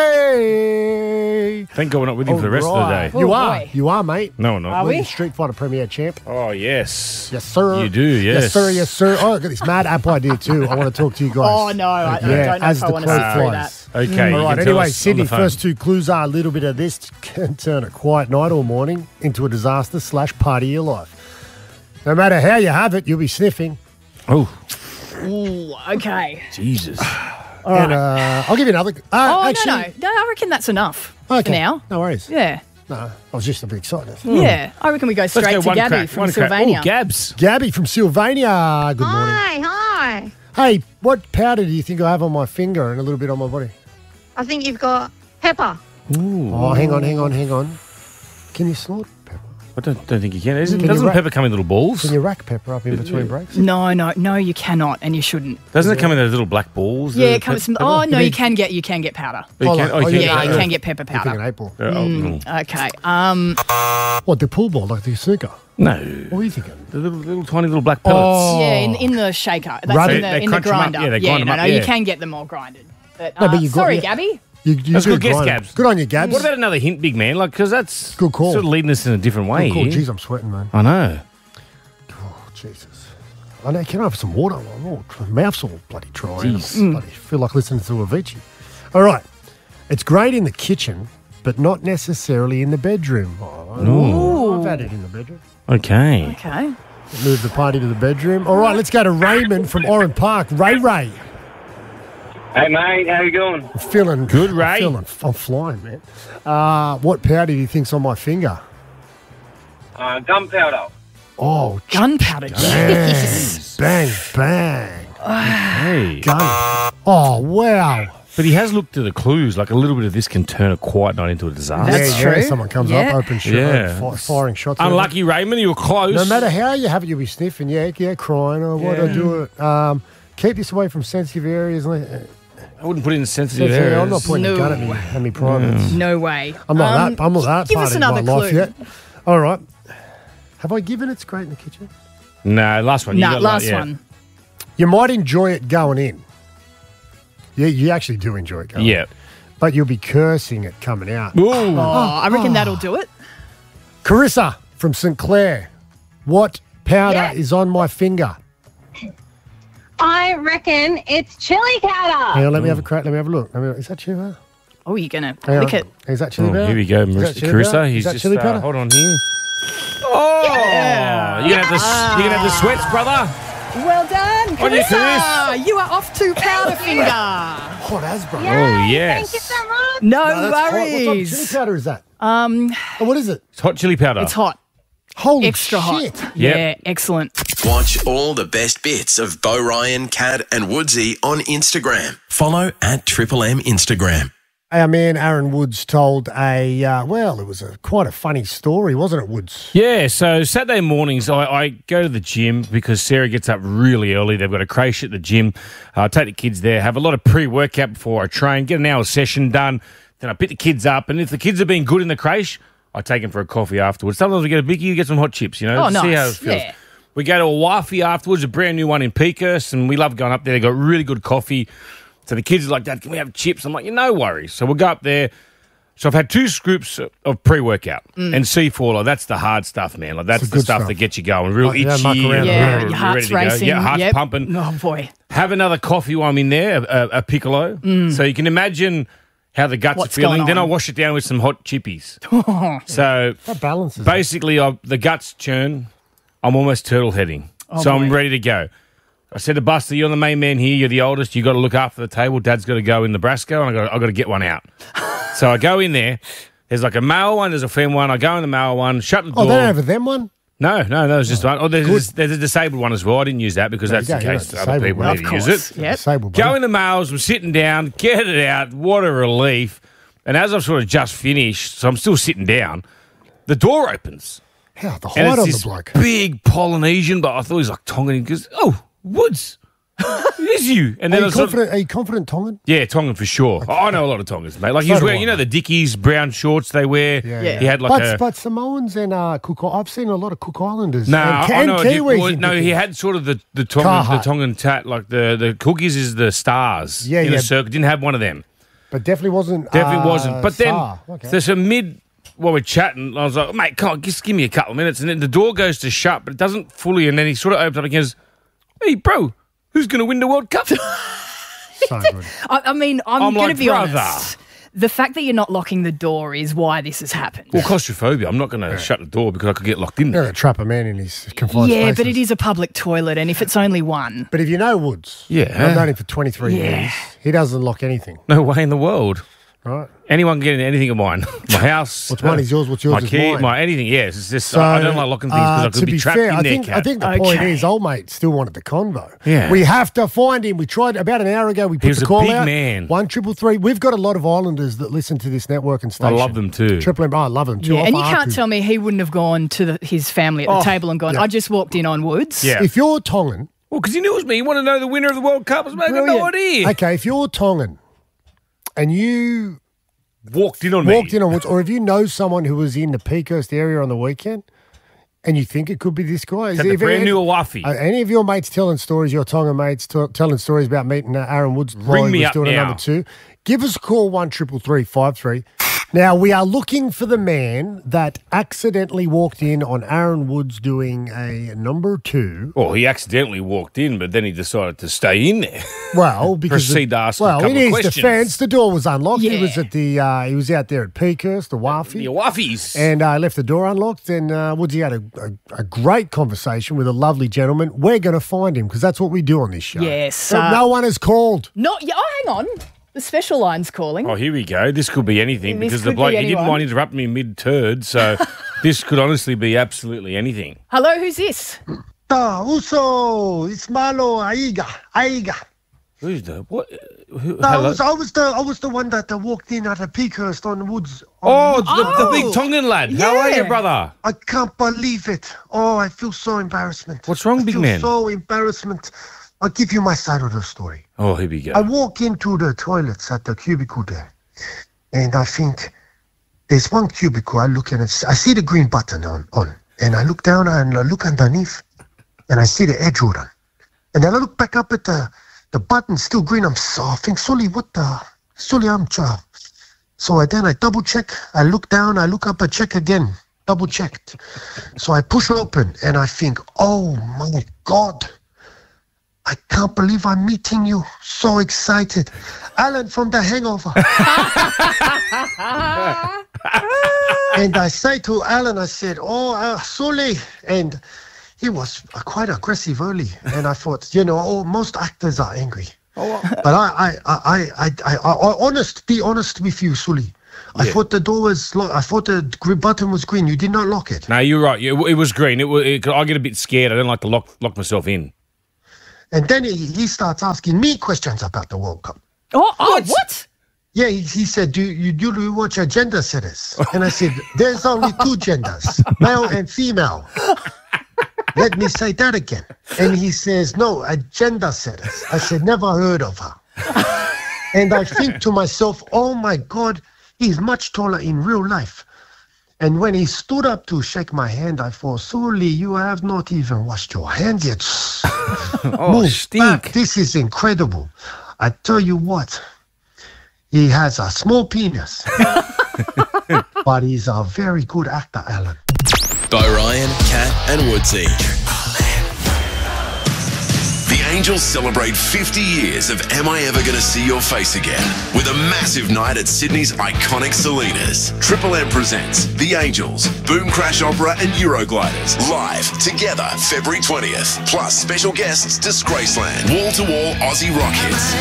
Sydney. Thank God we're not with him for the rest of the day. You Oh, are. boy. You are, mate. No, we're not. Are We're we? the Street Fighter Premier champ. Oh, yes. Yes, sir. You do, yes. Yes, sir. Yes, sir. Oh, I got this mad app idea too. I want to talk to you guys. Oh no, I don't know as if I the want to crow sit through flies. that. Okay. you All right. can tell Anyway, us on Sydney, the phone. first two clues are a little bit of this can turn a quiet night or morning into a disaster / party of your life. No matter how you have it, you'll be sniffing. Oh, Ooh, okay. Jesus. All And right. I'll give you another. Oh actually, no, I reckon that's enough Okay. for now. No worries. Yeah, No, I was just a bit excited. yeah. I reckon we go Let's straight go to one Gabby crack. from One crack. Sylvania. Oh, Gabs. Gabby from Sylvania. Good morning. Hi. Hey, what powder do you think I have on my finger and a little bit on my body? I think you've got pepper. Oh, hang on. Can you snort pepper? I don't think you can. Can you Doesn't rack- pepper come in little balls? Can you rack pepper up in between breaks? No, you cannot, and you shouldn't. Doesn't it come in those little black balls? Yeah, the it comes from. pepper? Oh no, You you can get powder. Oh, you can? Oh, you can Yeah, get you can get pepper You're thinking powder. April. Okay. What, the pool ball, like the snooker? No. What are you thinking? The little tiny little black pellets. Oh. Yeah, in the shaker. That's Right. in They the crunch 'em up. grinder. Yeah, they grind 'em no, up, no, yeah. you can get them all grinded. But, No, but you got- sorry, yeah. Gabby. You That's a do good guess, grind it. Gabs. Good on you, Gabs. What about another hint, big man? Like, because that's Good call. sort of leading us in a different way. Good call. here. Jeez, I'm sweating, man. I know. Oh, Jesus. I know, can I have some water? My mouth's all bloody dry. Jeez. I bloody feel like listening to Avicii. All right. It's great in the kitchen, but not necessarily in the bedroom. Oh, I've had it in the bedroom. Okay. Okay. Move the party to the bedroom. All right, let's go to Raymond from Oran Park. Ray. Hey, mate, how you going? I'm feeling Good, Ray. I'm flying, man. What powder do you think's on my finger? Gunpowder. Oh, Gunpowder. Jeez. bang. Hey. Gun. Oh, wow. But he has looked at the clues. Like a little bit of this can turn a quiet night into a disaster. That's yeah, true. Someone comes Yeah. up, open shot, Yeah. firing shots. Unlucky, Raymond. You were close. No matter how you have it, you'll be sniffing. Yeah, crying. Or what I do it. Keep this away from sensitive areas. I wouldn't put it in sensitive areas. I'm not pointing a gun at me and me privates. No way. I'm not that. I'm not that give part us of my another life clue. yet. All right. Have I given it's great in the kitchen? No, last one. You No, got last yeah. one. You might enjoy it going in. Yeah, you actually do enjoy it, going. Yeah. But you'll be cursing it coming out. Ooh. Oh, I reckon that'll do it. Carissa from St. Clair, what powder is on my finger? I reckon it's chili powder. Hang on, let me have a crack. Let me have a look. Is that chili powder? Oh, you're going to Hang lick on. it. Is that chili powder? Here we go, Is that chili Carissa. powder? He's Is that just chili powder? hold on here. Oh, you're gonna have the sweats, brother. Well done, On your Carissa. You are off to powder finger. Hot as, bro. Oh yes. Thank you so much. No that's hot. What type of worries. chili powder is that? What is it? It's hot chili powder. It's hot. Holy Extra shit. hot. Yep. Yeah, excellent. Watch all the best bits of Bo Ryan, Cad and Woodsy on Instagram. Follow at Triple M Instagram. Our man Aaron Woods told it was quite a funny story, wasn't it, Woods? Yeah, so Saturday mornings I go to the gym because Sarah gets up really early. They've got a creche at the gym. I take the kids there, have a lot of pre-workout before I train, get an hour session done. Then I pick the kids up, and if the kids have been good in the creche, I take them for a coffee afterwards. Sometimes we get a biggie, get some hot chips, Oh, see nice. how it feels. Yeah. We go to a Wafie afterwards, a brand new one in Peakhurst, and we love going up there. They got really good coffee. So the kids are like, Dad, can we have chips? I'm like, no worries. So we'll go up there. So I've had 2 scoops of pre-workout and C4. Like, that's the hard stuff, man. Like, that's the stuff that gets you going. Real Like, you don't itchy. muck around. And Yeah, real your heart's ready to go. racing. Yeah, heart's Yep. pumping. Oh, boy. Have another coffee while I'm in there, a piccolo. So you can imagine how the guts What's are feeling. going Then I on? wash it down with some hot chippies. So That balances. basically, the guts churn. I'm almost turtle heading. Oh, so I'm boy. ready to go. I said to Buster, you're the main man here. You're the oldest. You got to look after the table. Dad's got to go in Nebraska, and I got to get one out. So I go in there. There's like a male one. There's a female one. I go in the male one. Shut the door. Oh, they don't have a them one? No, there's just one. Oh, there's a disabled one as well. I didn't use that because There that's you in go, case you're other disabled, people mate. need Of to use course. it. Yep. Disabled, Go buddy. in the males. I'm sitting down. Get it out. What a relief. And as I've sort of just finished, so I'm still sitting down, the door opens. How the And height it's on the this bloke. big Polynesian, but I thought he was like Tongan. He goes, oh, Woods. It is you. And Are then I you sort of, confident? Are you confident, Tongan? yeah, Tongan for sure. I know a lot of Tongans, mate. Like So he was do wearing, I, you know, the mate. Dickies brown shorts they wear. Yeah. He had like But Samoans and Cook, I've seen a lot of Cook Islanders. No, and, I know. Kiwis. in No, he Dickies. had sort of the Tongan, Carhartt. tat, like the cookies is the stars Yeah, in yeah. a circle. Didn't have one of them. But definitely wasn't. Definitely wasn't. But then Okay. there's a while we're chatting, I was like, mate, come on, just give me a couple of minutes. And then the door goes to shut, but it doesn't fully. And then he sort of opens up and goes, hey, bro, who's going to win the World Cup? So good. I mean, I'm going like, to be brother. honest. The fact that you're not locking the door is why this has happened. Well, claustrophobia. I'm not going to shut the door because I could get locked in You're there. going to trap a man in his confined Yeah, spaces. but it is a public toilet, and if it's only one, But if you know Woods, Yeah. I've known him for 23 Yeah. years, he doesn't lock anything, No way in the world. right? Anyone can get into anything of mine. My house. What's mine is yours, what's yours my is key, mine. My anything, yes. It's just, I don't like locking things because I to could be trapped fair, in I there, think, Kat. I think the point Okay. is, old mate still wanted the convo. Yeah. We have to find him. We tried about an hour ago. We put was the a call big out. man. 1-333. We've got a lot of Islanders that listen to this network and I station. love them too. Triple M. I love them too. yeah, I and you fuck can't with- tell me he wouldn't have gone to his family at the Oh, table and gone, yeah. I just walked in on Woods. Yeah. If you're Tongan, Well, because he knew it was me. He wanted to know the winner of the World Cup. I was making no Brilliant. idea. okay, if you're Tongan and you Walked in on walked me. in on Woods, or if you know someone who was in the Peakhurst area on the weekend and you think it could be this guy, Had the if brand new Awafi. any of your mates telling stories, your Tongan mates telling stories about meeting Aaron Woods while Ring he me was up doing a now. number 2, give us a call 1-333-53. Now, we are looking for the man that accidentally walked in on Aaron Woods doing a number 2. Well, he accidentally walked in, but then he decided to stay in there. Well, because Proceed to ask a well, couple in of his questions. defence, the door was unlocked. He Yeah. was at the he was out there at Peakhurst, the Wafie. The Awafis. And left the door unlocked. And Woodsy had a great conversation with a lovely gentleman. We're going to find him because that's what we do on this show. Yes, But no one has called. Not, yeah, oh, hang on. The special line's calling. Oh, here we go. This could be anything This because the could bloke, be he didn't anyone. mind interrupting me mid-turd, so this could honestly be absolutely anything. Hello, who's this? Uso, it's Malo, Aiga. Who's the, what? Who, I hello? was the one that walked in at a Peakhurst on the Woods. Oh, the big Tongan lad. How are you, Yeah. brother? I can't believe it. Oh, I feel so embarrassment. What's wrong, big man? So embarrassment. I'll give you my side of the story. Oh, here we go. I walk into the toilets at the cubicle there, and I think there's one cubicle. I look at it, I see the green button on, and I look down and I look underneath, and I see the edge on. And then I look back up at the the button's still green. I think, Sully, I'm trying. So then I double check. I look down, I look up, I check again. Double checked. So I push open and I think, oh my God, I can't believe I'm meeting you. So excited. Alan from The Hangover. And I say to Alan, I said, Sully. And he was quite aggressive early. And I thought, most actors are angry. But be honest with you, Sully. I thought the door was locked. I thought the button was green. You did not lock it. No, you're right. It was green. I get a bit scared. I don't like to lock myself in. And then he starts asking me questions about the World Cup. What? Yeah, he said, do you watch a gender series? And I said, there's only 2 genders, male and female. Let me say that again. And he says, no, a gender series. I said, never heard of her. And I think to myself, oh my God, he's much taller in real life. And when he stood up to shake my hand, I thought, Sully, you have not even washed your hands yet. Move back. This is incredible. I tell you what, he has a small penis. But he's a very good actor, Alan. Bo Ryan, Kat and Woodsy. The Angels celebrate 50 years of Am I Ever Gonna See Your Face Again with a massive night at Sydney's iconic Salinas. Triple M presents The Angels, Boom Crash Opera and Eurogliders live together February 20th. Plus special guests Disgraceland, wall-to-wall Aussie rock hits.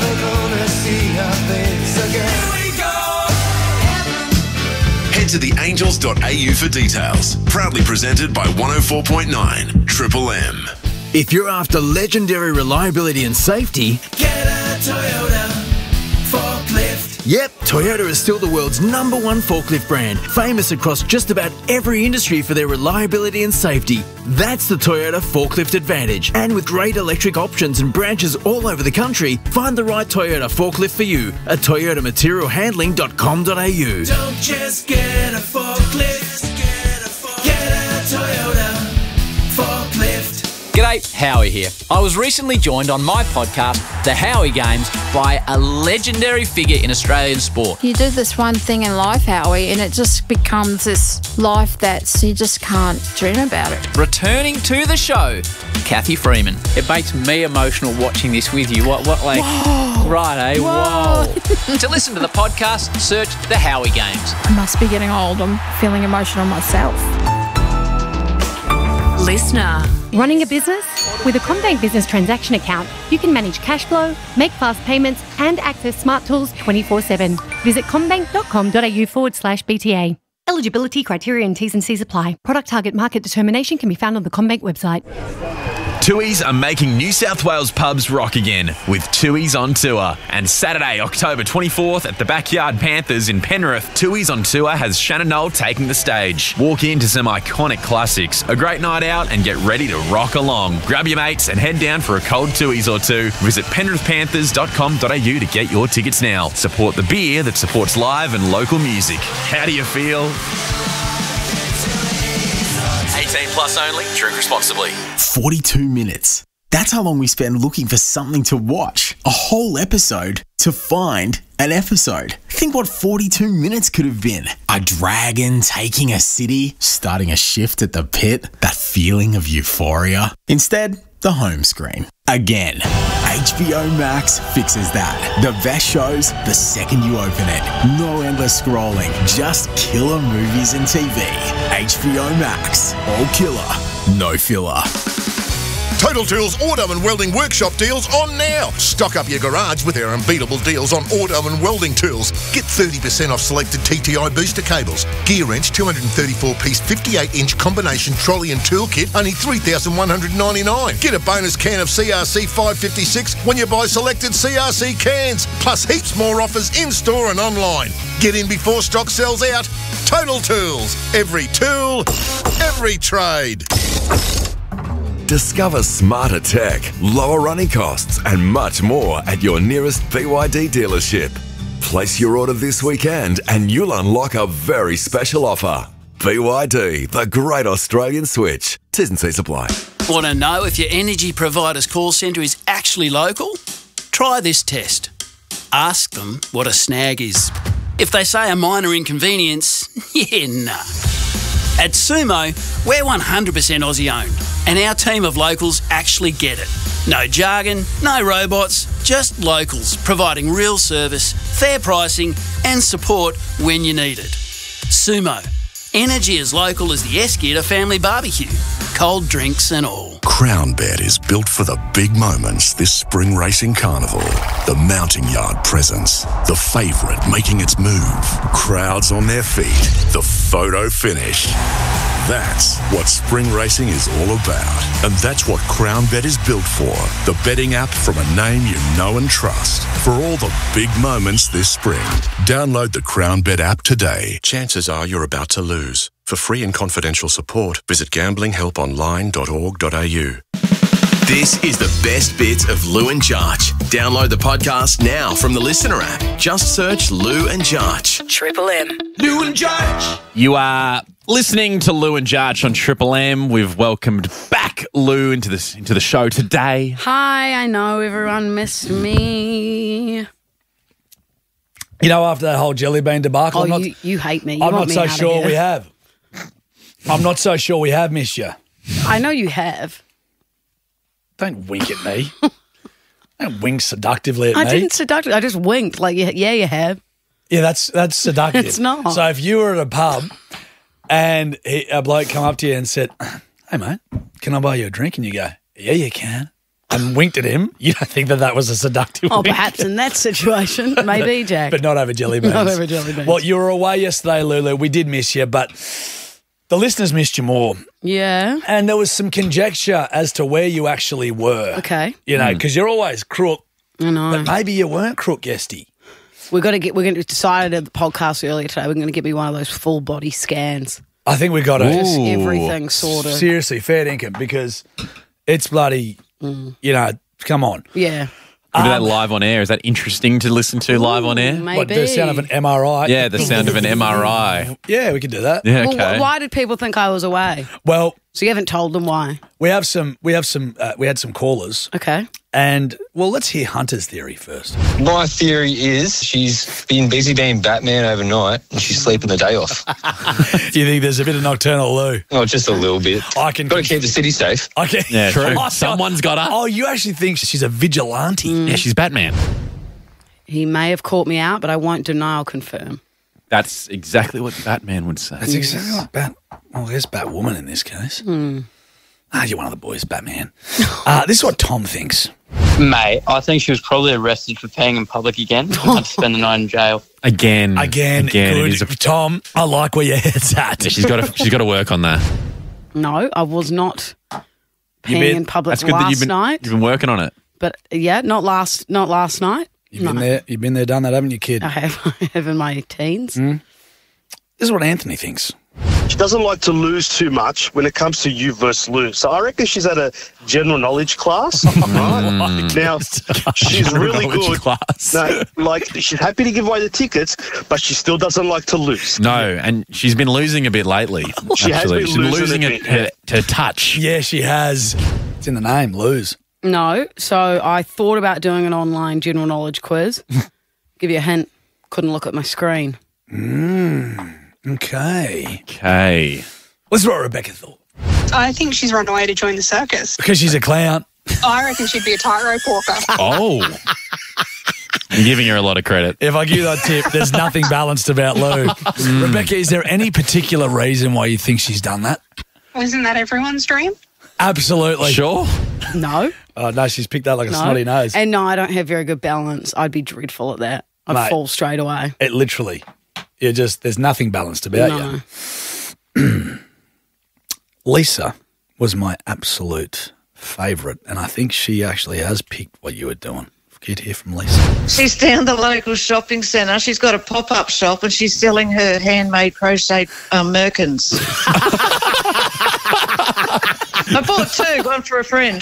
Head to theangels.au for details. Proudly presented by 104.9 Triple M. If you're after legendary reliability and safety, get a Toyota forklift. Yep, Toyota is still the world's #1 forklift brand, famous across just about every industry for their reliability and safety. That's the Toyota Forklift Advantage. And with great electric options and branches all over the country, find the right Toyota forklift for you at toyotamaterialhandling.com.au. Don't just get a forklift, get a Toyota forklift. G'day, Howie here. I was recently joined on my podcast, The Howie Games, by a legendary figure in Australian sport. You do this one thing in life, Howie, and it just becomes this life that you just can't dream about it. Returning to the show, Kathy Freeman. It makes me emotional watching this with you. What like... Whoa. Right, eh? Whoa. To listen to the podcast, search The Howie Games. I must be getting old. I'm feeling emotional myself. Listener. Running a business? With a CommBank Business Transaction Account, you can manage cash flow, make fast payments, and access smart tools 24/7. Visit commbank.com.au/BTA. Eligibility criteria and T's and C's apply. Product target market determination can be found on the CommBank website. Tooheys are making New South Wales pubs rock again with Tooheys on Tour. And Saturday, October 24th at the Backyard Panthers in Penrith, Tooheys on Tour has Shannon Knoll taking the stage. Walk into some iconic classics, a great night out and get ready to rock along. Grab your mates and head down for a cold Tooheys or two. Visit penrithpanthers.com.au to get your tickets now. Support the beer that supports live and local music. How do you feel? 18 plus only. Drink responsibly. 42 minutes. That's how long we spend looking for something to watch. A whole episode to find an episode. Think what 42 minutes could have been. A dragon taking a city, starting a shift at the pit, that feeling of euphoria. Instead, the home screen. Again, HBO Max fixes that. The best shows the second you open it. No endless scrolling, just killer movies and TV. HBO Max. All killer, no filler. Total Tools Auto and Welding Workshop deals on now. Stock up your garage with our unbeatable deals on auto and welding tools. Get 30% off selected TTI booster cables. Gear wrench 234-piece 58-inch combination trolley and tool kit, only $3,199. Get a bonus can of CRC 556 when you buy selected CRC cans. Plus heaps more offers in-store and online. Get in before stock sells out. Total Tools. Every tool, every trade. Discover smarter tech, lower running costs, and much more at your nearest BYD dealership. Place your order this weekend and you'll unlock a very special offer. BYD, the great Australian switch. T's and C's apply. Want to know if your energy provider's call centre is actually local? Try this test. Ask them what a snag is. If they say a minor inconvenience, yeah, nah. At Sumo, we're 100% Aussie owned, and our team of locals actually get it. No jargon, no robots, just locals providing real service, fair pricing, and support when you need it. Sumo, energy as local as the Esketer family barbecue, cold drinks and all. Crown Bet is built for the big moments this spring racing carnival. The mounting yard presence, the favourite making its move, crowds on their feet, the photo finish. That's what spring racing is all about. And that's what Crown Bet is built for. The betting app from a name you know and trust. For all the big moments this spring. Download the Crown Bet app today. Chances are you're about to lose. For free and confidential support, visit gamblinghelponline.org.au. This is the best bits of Lou and Jarch. Download the podcast now from the Listener app. Just search Lou and Jarch. Triple M. Lou and Jarch. You are listening to Lou and Jarch on Triple M. We've welcomed back Lou into the show today. Hi, I know everyone missed me. You know, after that whole jelly bean debacle, you hate me. I'm not so sure we have. I'm not so sure we have missed you. I know you have. Don't wink at me. Don't wink seductively at me. I didn't seductively. I just winked. Like, yeah, you have. Yeah, that's seductive. It's not. So if you were at a pub and a bloke come up to you and said, "Hey, mate, can I buy you a drink?" And you go, "Yeah, you can," and winked at him, you don't think that was a seductive Oh, wink? perhaps in that situation, maybe, Jack. But not over jelly beans. Not over jelly beans. Well, you were away yesterday, Lulu. We did miss you, but the listeners missed you more. Yeah. And there was some conjecture as to where you actually were. Okay. You know, because you're always crook. I know. But maybe you weren't crook, Guesty. We're going to decide at the podcast earlier today, we're going to get me one of those full body scans. I think we got to. Just everything sorted. Seriously, fair dinkum, because it's bloody, you know, come on. Yeah. We do that live on air. Is that interesting to listen to live on air? Maybe. What, the sound of an MRI? Yeah, the sound of an MRI. Yeah, we could do that. Yeah, Well, okay. why did people think I was away? Well, so you haven't told them why? we had some callers. Okay. And, well, let's hear Hunter's theory first. My theory is she's been busy being Batman overnight and she's sleeping the day off. Do you think there's a bit of nocturnal Lou? Oh, just a little bit. I can Got to keep the city safe. Okay. Yeah, true. Oh, Someone's got her. Oh, you actually think she's a vigilante? Yeah, she's Batman. He may have caught me out, but I won't deny or confirm. That's exactly what Batman would say. That's exactly like Well, there's Batwoman in this case. You're one of the boys, Batman. This is what Tom thinks. Mate, I think she was probably arrested for peeing in public again. Had to spend the night in jail. Again. Good. It is Tom, I like where your head's at. Yeah, she's got to work on that. No, I was not peeing in public That's good last that night. you've been working on it. But yeah, not last night. You've been there, done that, haven't you, kid? I have in my teens. This is what Anthony thinks. She doesn't like to lose too much when it comes to you versus Lou. So I reckon she's at a general knowledge class. Right? Now, she's really good. No, like, she's happy to give away the tickets, but she still doesn't like to lose. No, and she's been losing a bit lately. She has actually. been She's losing a bit, her touch. Yeah, she has. It's in the name, lose. No, so I thought about doing an online general knowledge quiz. Give you a hint, couldn't look at my screen. Okay. This is what Rebecca thought. I think she's run away to join the circus. Because she's a clown. I reckon she'd be a tightrope walker. Oh. I'm giving her a lot of credit. If I give you that tip, there's nothing balanced about Lou. Rebecca, is there any particular reason why you think she's done that? Isn't that everyone's dream? Absolutely. Sure. No. Oh, no, she's picked that like a snotty nose. And no, I don't have very good balance. I'd be dreadful at that. I'd Mate, fall straight away. It literally, there's nothing balanced about you. Lisa was my absolute favourite, and I think she actually has picked what you were doing. Get hear from Lisa. She's down the local shopping centre. She's got a pop-up shop and she's selling her handmade crochet merkins. I bought two, one for a friend.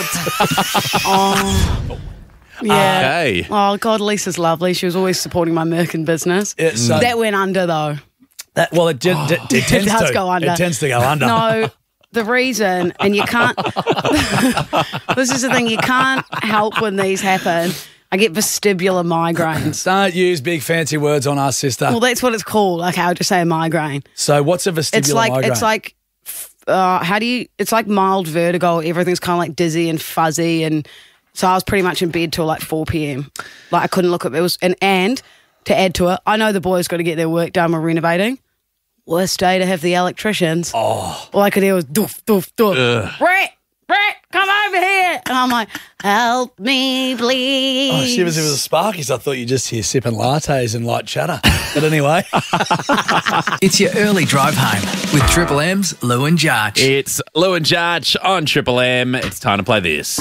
Yeah. Okay. Oh, God, Lisa's lovely. She was always supporting my merkin business. That went under, though. It tends It does to go under. It tends to go under. No, the reason, and you can't, this is the thing, you can't help when these happen. I get vestibular migraines. Don't use big fancy words on us, sister. Well, that's what it's called. Okay, I'll just say a migraine. So what's a vestibular migraine? It's like, it's like mild vertigo. Everything's kind of like dizzy and fuzzy. And so I was pretty much in bed till like 4 p.m. Like I couldn't look at it. And to add to it, I know the boys got to get their work done. We're renovating. Worst day to have the electricians. Oh. All I could hear was doof, doof, doof. Brett, come over here. And I'm like, help me, please. Oh, shivers, it was a Sparkies. I thought you just hear sipping lattes and light chatter. But anyway. It's your early drive home with Triple M's Lou and Jarch. It's Lou and Jarch on Triple M. It's time to play this.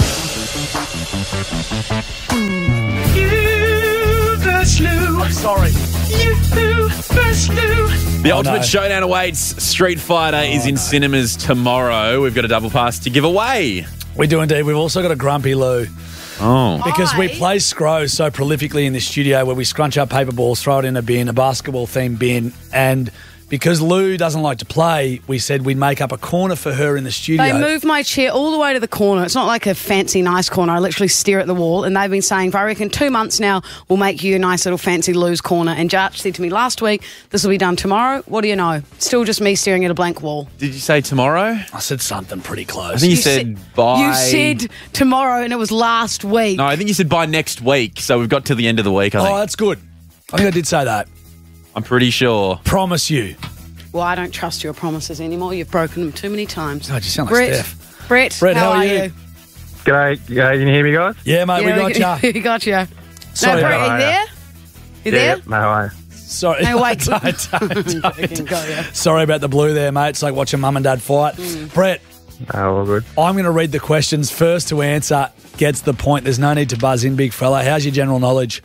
You versus Lou. I'm sorry. You versus Lou. The ultimate showdown awaits. Street Fighter is in cinemas tomorrow. We've got a double pass to give away. We do indeed. We've also got a grumpy Lou. Oh. Because we play Scro so prolifically in the studio where we scrunch up paper balls, throw it in a bin, a basketball-themed bin, and because Lou doesn't like to play, we said we'd make up a corner for her in the studio. They moved my chair all the way to the corner. It's not like a fancy, nice corner. I literally stare at the wall, and they've been saying, for I reckon 2 months now, we'll make you a nice little fancy Lou's corner. And Jarch said to me last week, this will be done tomorrow. What do you know? Still just me staring at a blank wall. Did you say tomorrow? I said something pretty close. I think you said by... You said tomorrow, and it was last week. No, I think you said by next week, so we've got till the end of the week, I think. Oh, that's good. I think I did say that. I'm pretty sure. Promise you. Well, I don't trust your promises anymore. You've broken them too many times. Oh, you sound like Steph. Brett, how are you? G'day. Can you hear me, guys? Yeah, mate, we got you. We got you. Sorry, no, Brett, are you there? You there? Yeah, no way. Sorry. No, wait. don't. Sorry about the blue there, mate. It's like watching mum and dad fight. Brett. Oh, all good. I'm going to read the questions. First to answer gets the point. There's no need to buzz in, big fella. How's your general knowledge?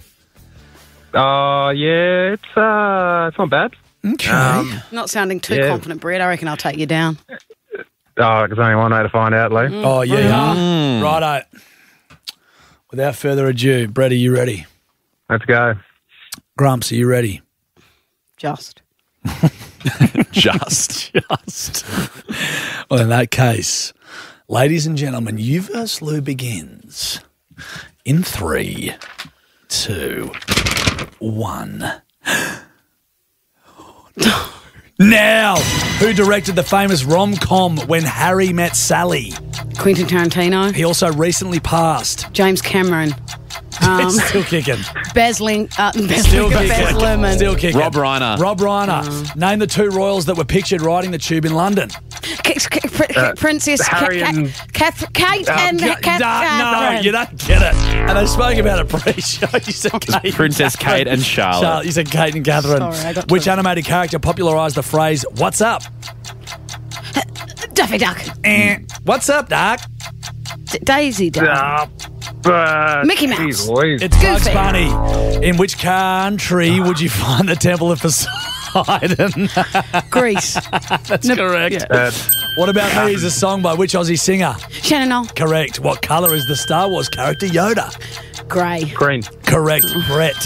Yeah, it's not bad. Okay. Not sounding too confident, Brett. I reckon I'll take you down. There's only one way to find out, Lou. Oh, yeah. Righto. Without further ado, Brett, are you ready? Let's go. Grumps, are you ready? Just. Just. Well, in that case, ladies and gentlemen, You vs. Lou begins in 3, 2, 1. Now, who directed the famous rom-com When Harry Met Sally? Quentin Tarantino. He also recently passed. James Cameron. Still kicking. Baz Luhrmann. Still kicking. Rob Reiner. Name the two royals that were pictured riding the tube in London. Princess Harry and... Kate and No, you don't get it. And they spoke about it pre-show. You said Kate. Princess Kate and Charlotte. You said Kate and Catherine. Sorry, I got Which animated character popularised the phrase, "What's up?" Daffy Duck. What's up, Doc? Daisy Duck. Mickey Mouse. It's Bugs Bunny. In which country would you find the Temple of Poseidon? Greece. That's correct. Yeah. What About Me is a song by which Aussie singer? Shannon Knoll. Correct. What colour is the Star Wars character Yoda? Grey. Green. Correct. Brett.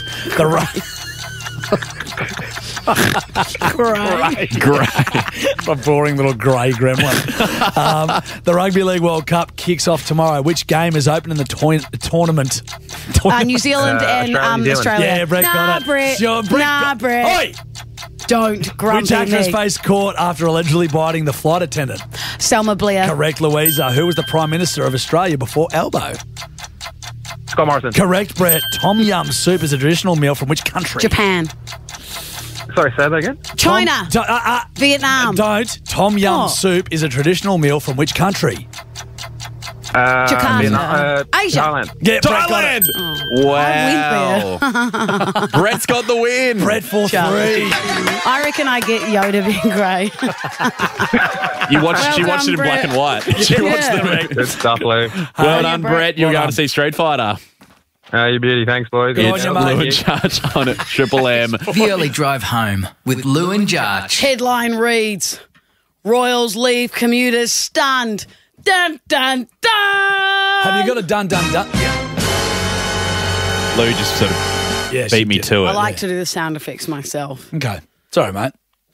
Grey. A boring little grey gremlin. The Rugby League World Cup kicks off tomorrow. Which game is open in the tournament? New Zealand and Australia. Yeah, Brett got it. Brett. Sure, Brett. Oi! Don't grumpy Which actress me. faced court after allegedly biting the flight attendant? Selma Blair. Correct, Louisa. Who was the Prime Minister of Australia before Albo? Scott Morrison. Correct, Brett. Tom Yum soup is a traditional meal from which country? Japan. Sorry, say that again? China. Vietnam. Don't. Tom Yum soup is a traditional meal from which country? Jakarta. Asia. Thailand. Yeah, Thailand. Wow. Brett's got the win. Brett for 3. I reckon I get Yoda being grey. She watched it in black and white. She watched the Good stuff, Lou. Well done, Brett. You're going to see Street Fighter. You beauty. Thanks, boys. It's Lou and Jarch on it. Triple M. The early drive home with Lou and Jarch. Headline reads, Royals leave commuters stunned. Dun, dun, dun. Have you got a dun, dun, dun? Lou just sort of beat me to it. I like to do the sound effects myself. Okay. Sorry, mate.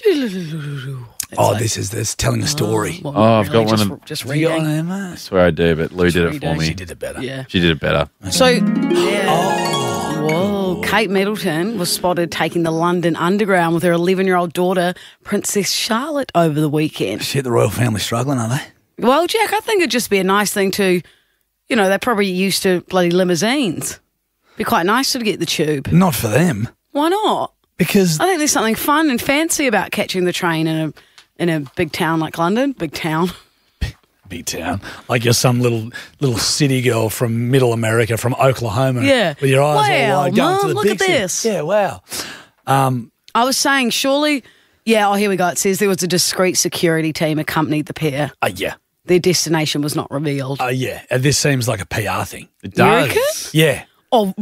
This is telling a story. I've got one of Just You got reading. one, mate? I swear I do, but Lou did it for me. She did it better. Yeah. She did it better. So, yeah. Whoa. Kate Middleton was spotted taking the London Underground with her 11-year-old daughter, Princess Charlotte, over the weekend. Shit, the royal family struggling, are they? Well, Jack, I think it'd just be a nice thing to, you know, they're probably used to bloody limousines. Be quite nice to get the tube. Not for them. Why not? Because I think there's something fun and fancy about catching the train in a big town like London. Big town. Big town. Like you're some little city girl from middle America, from Oklahoma. Yeah. With your eyes wow, all wide going Mum, to the look big at city. this. Yeah, wow. I was saying, surely, yeah, oh, here we go. It says there was a discreet security team accompanied the pair. Yeah. Their destination was not revealed. Yeah. And this seems like a PR thing. It You reckon? Yeah. Oh,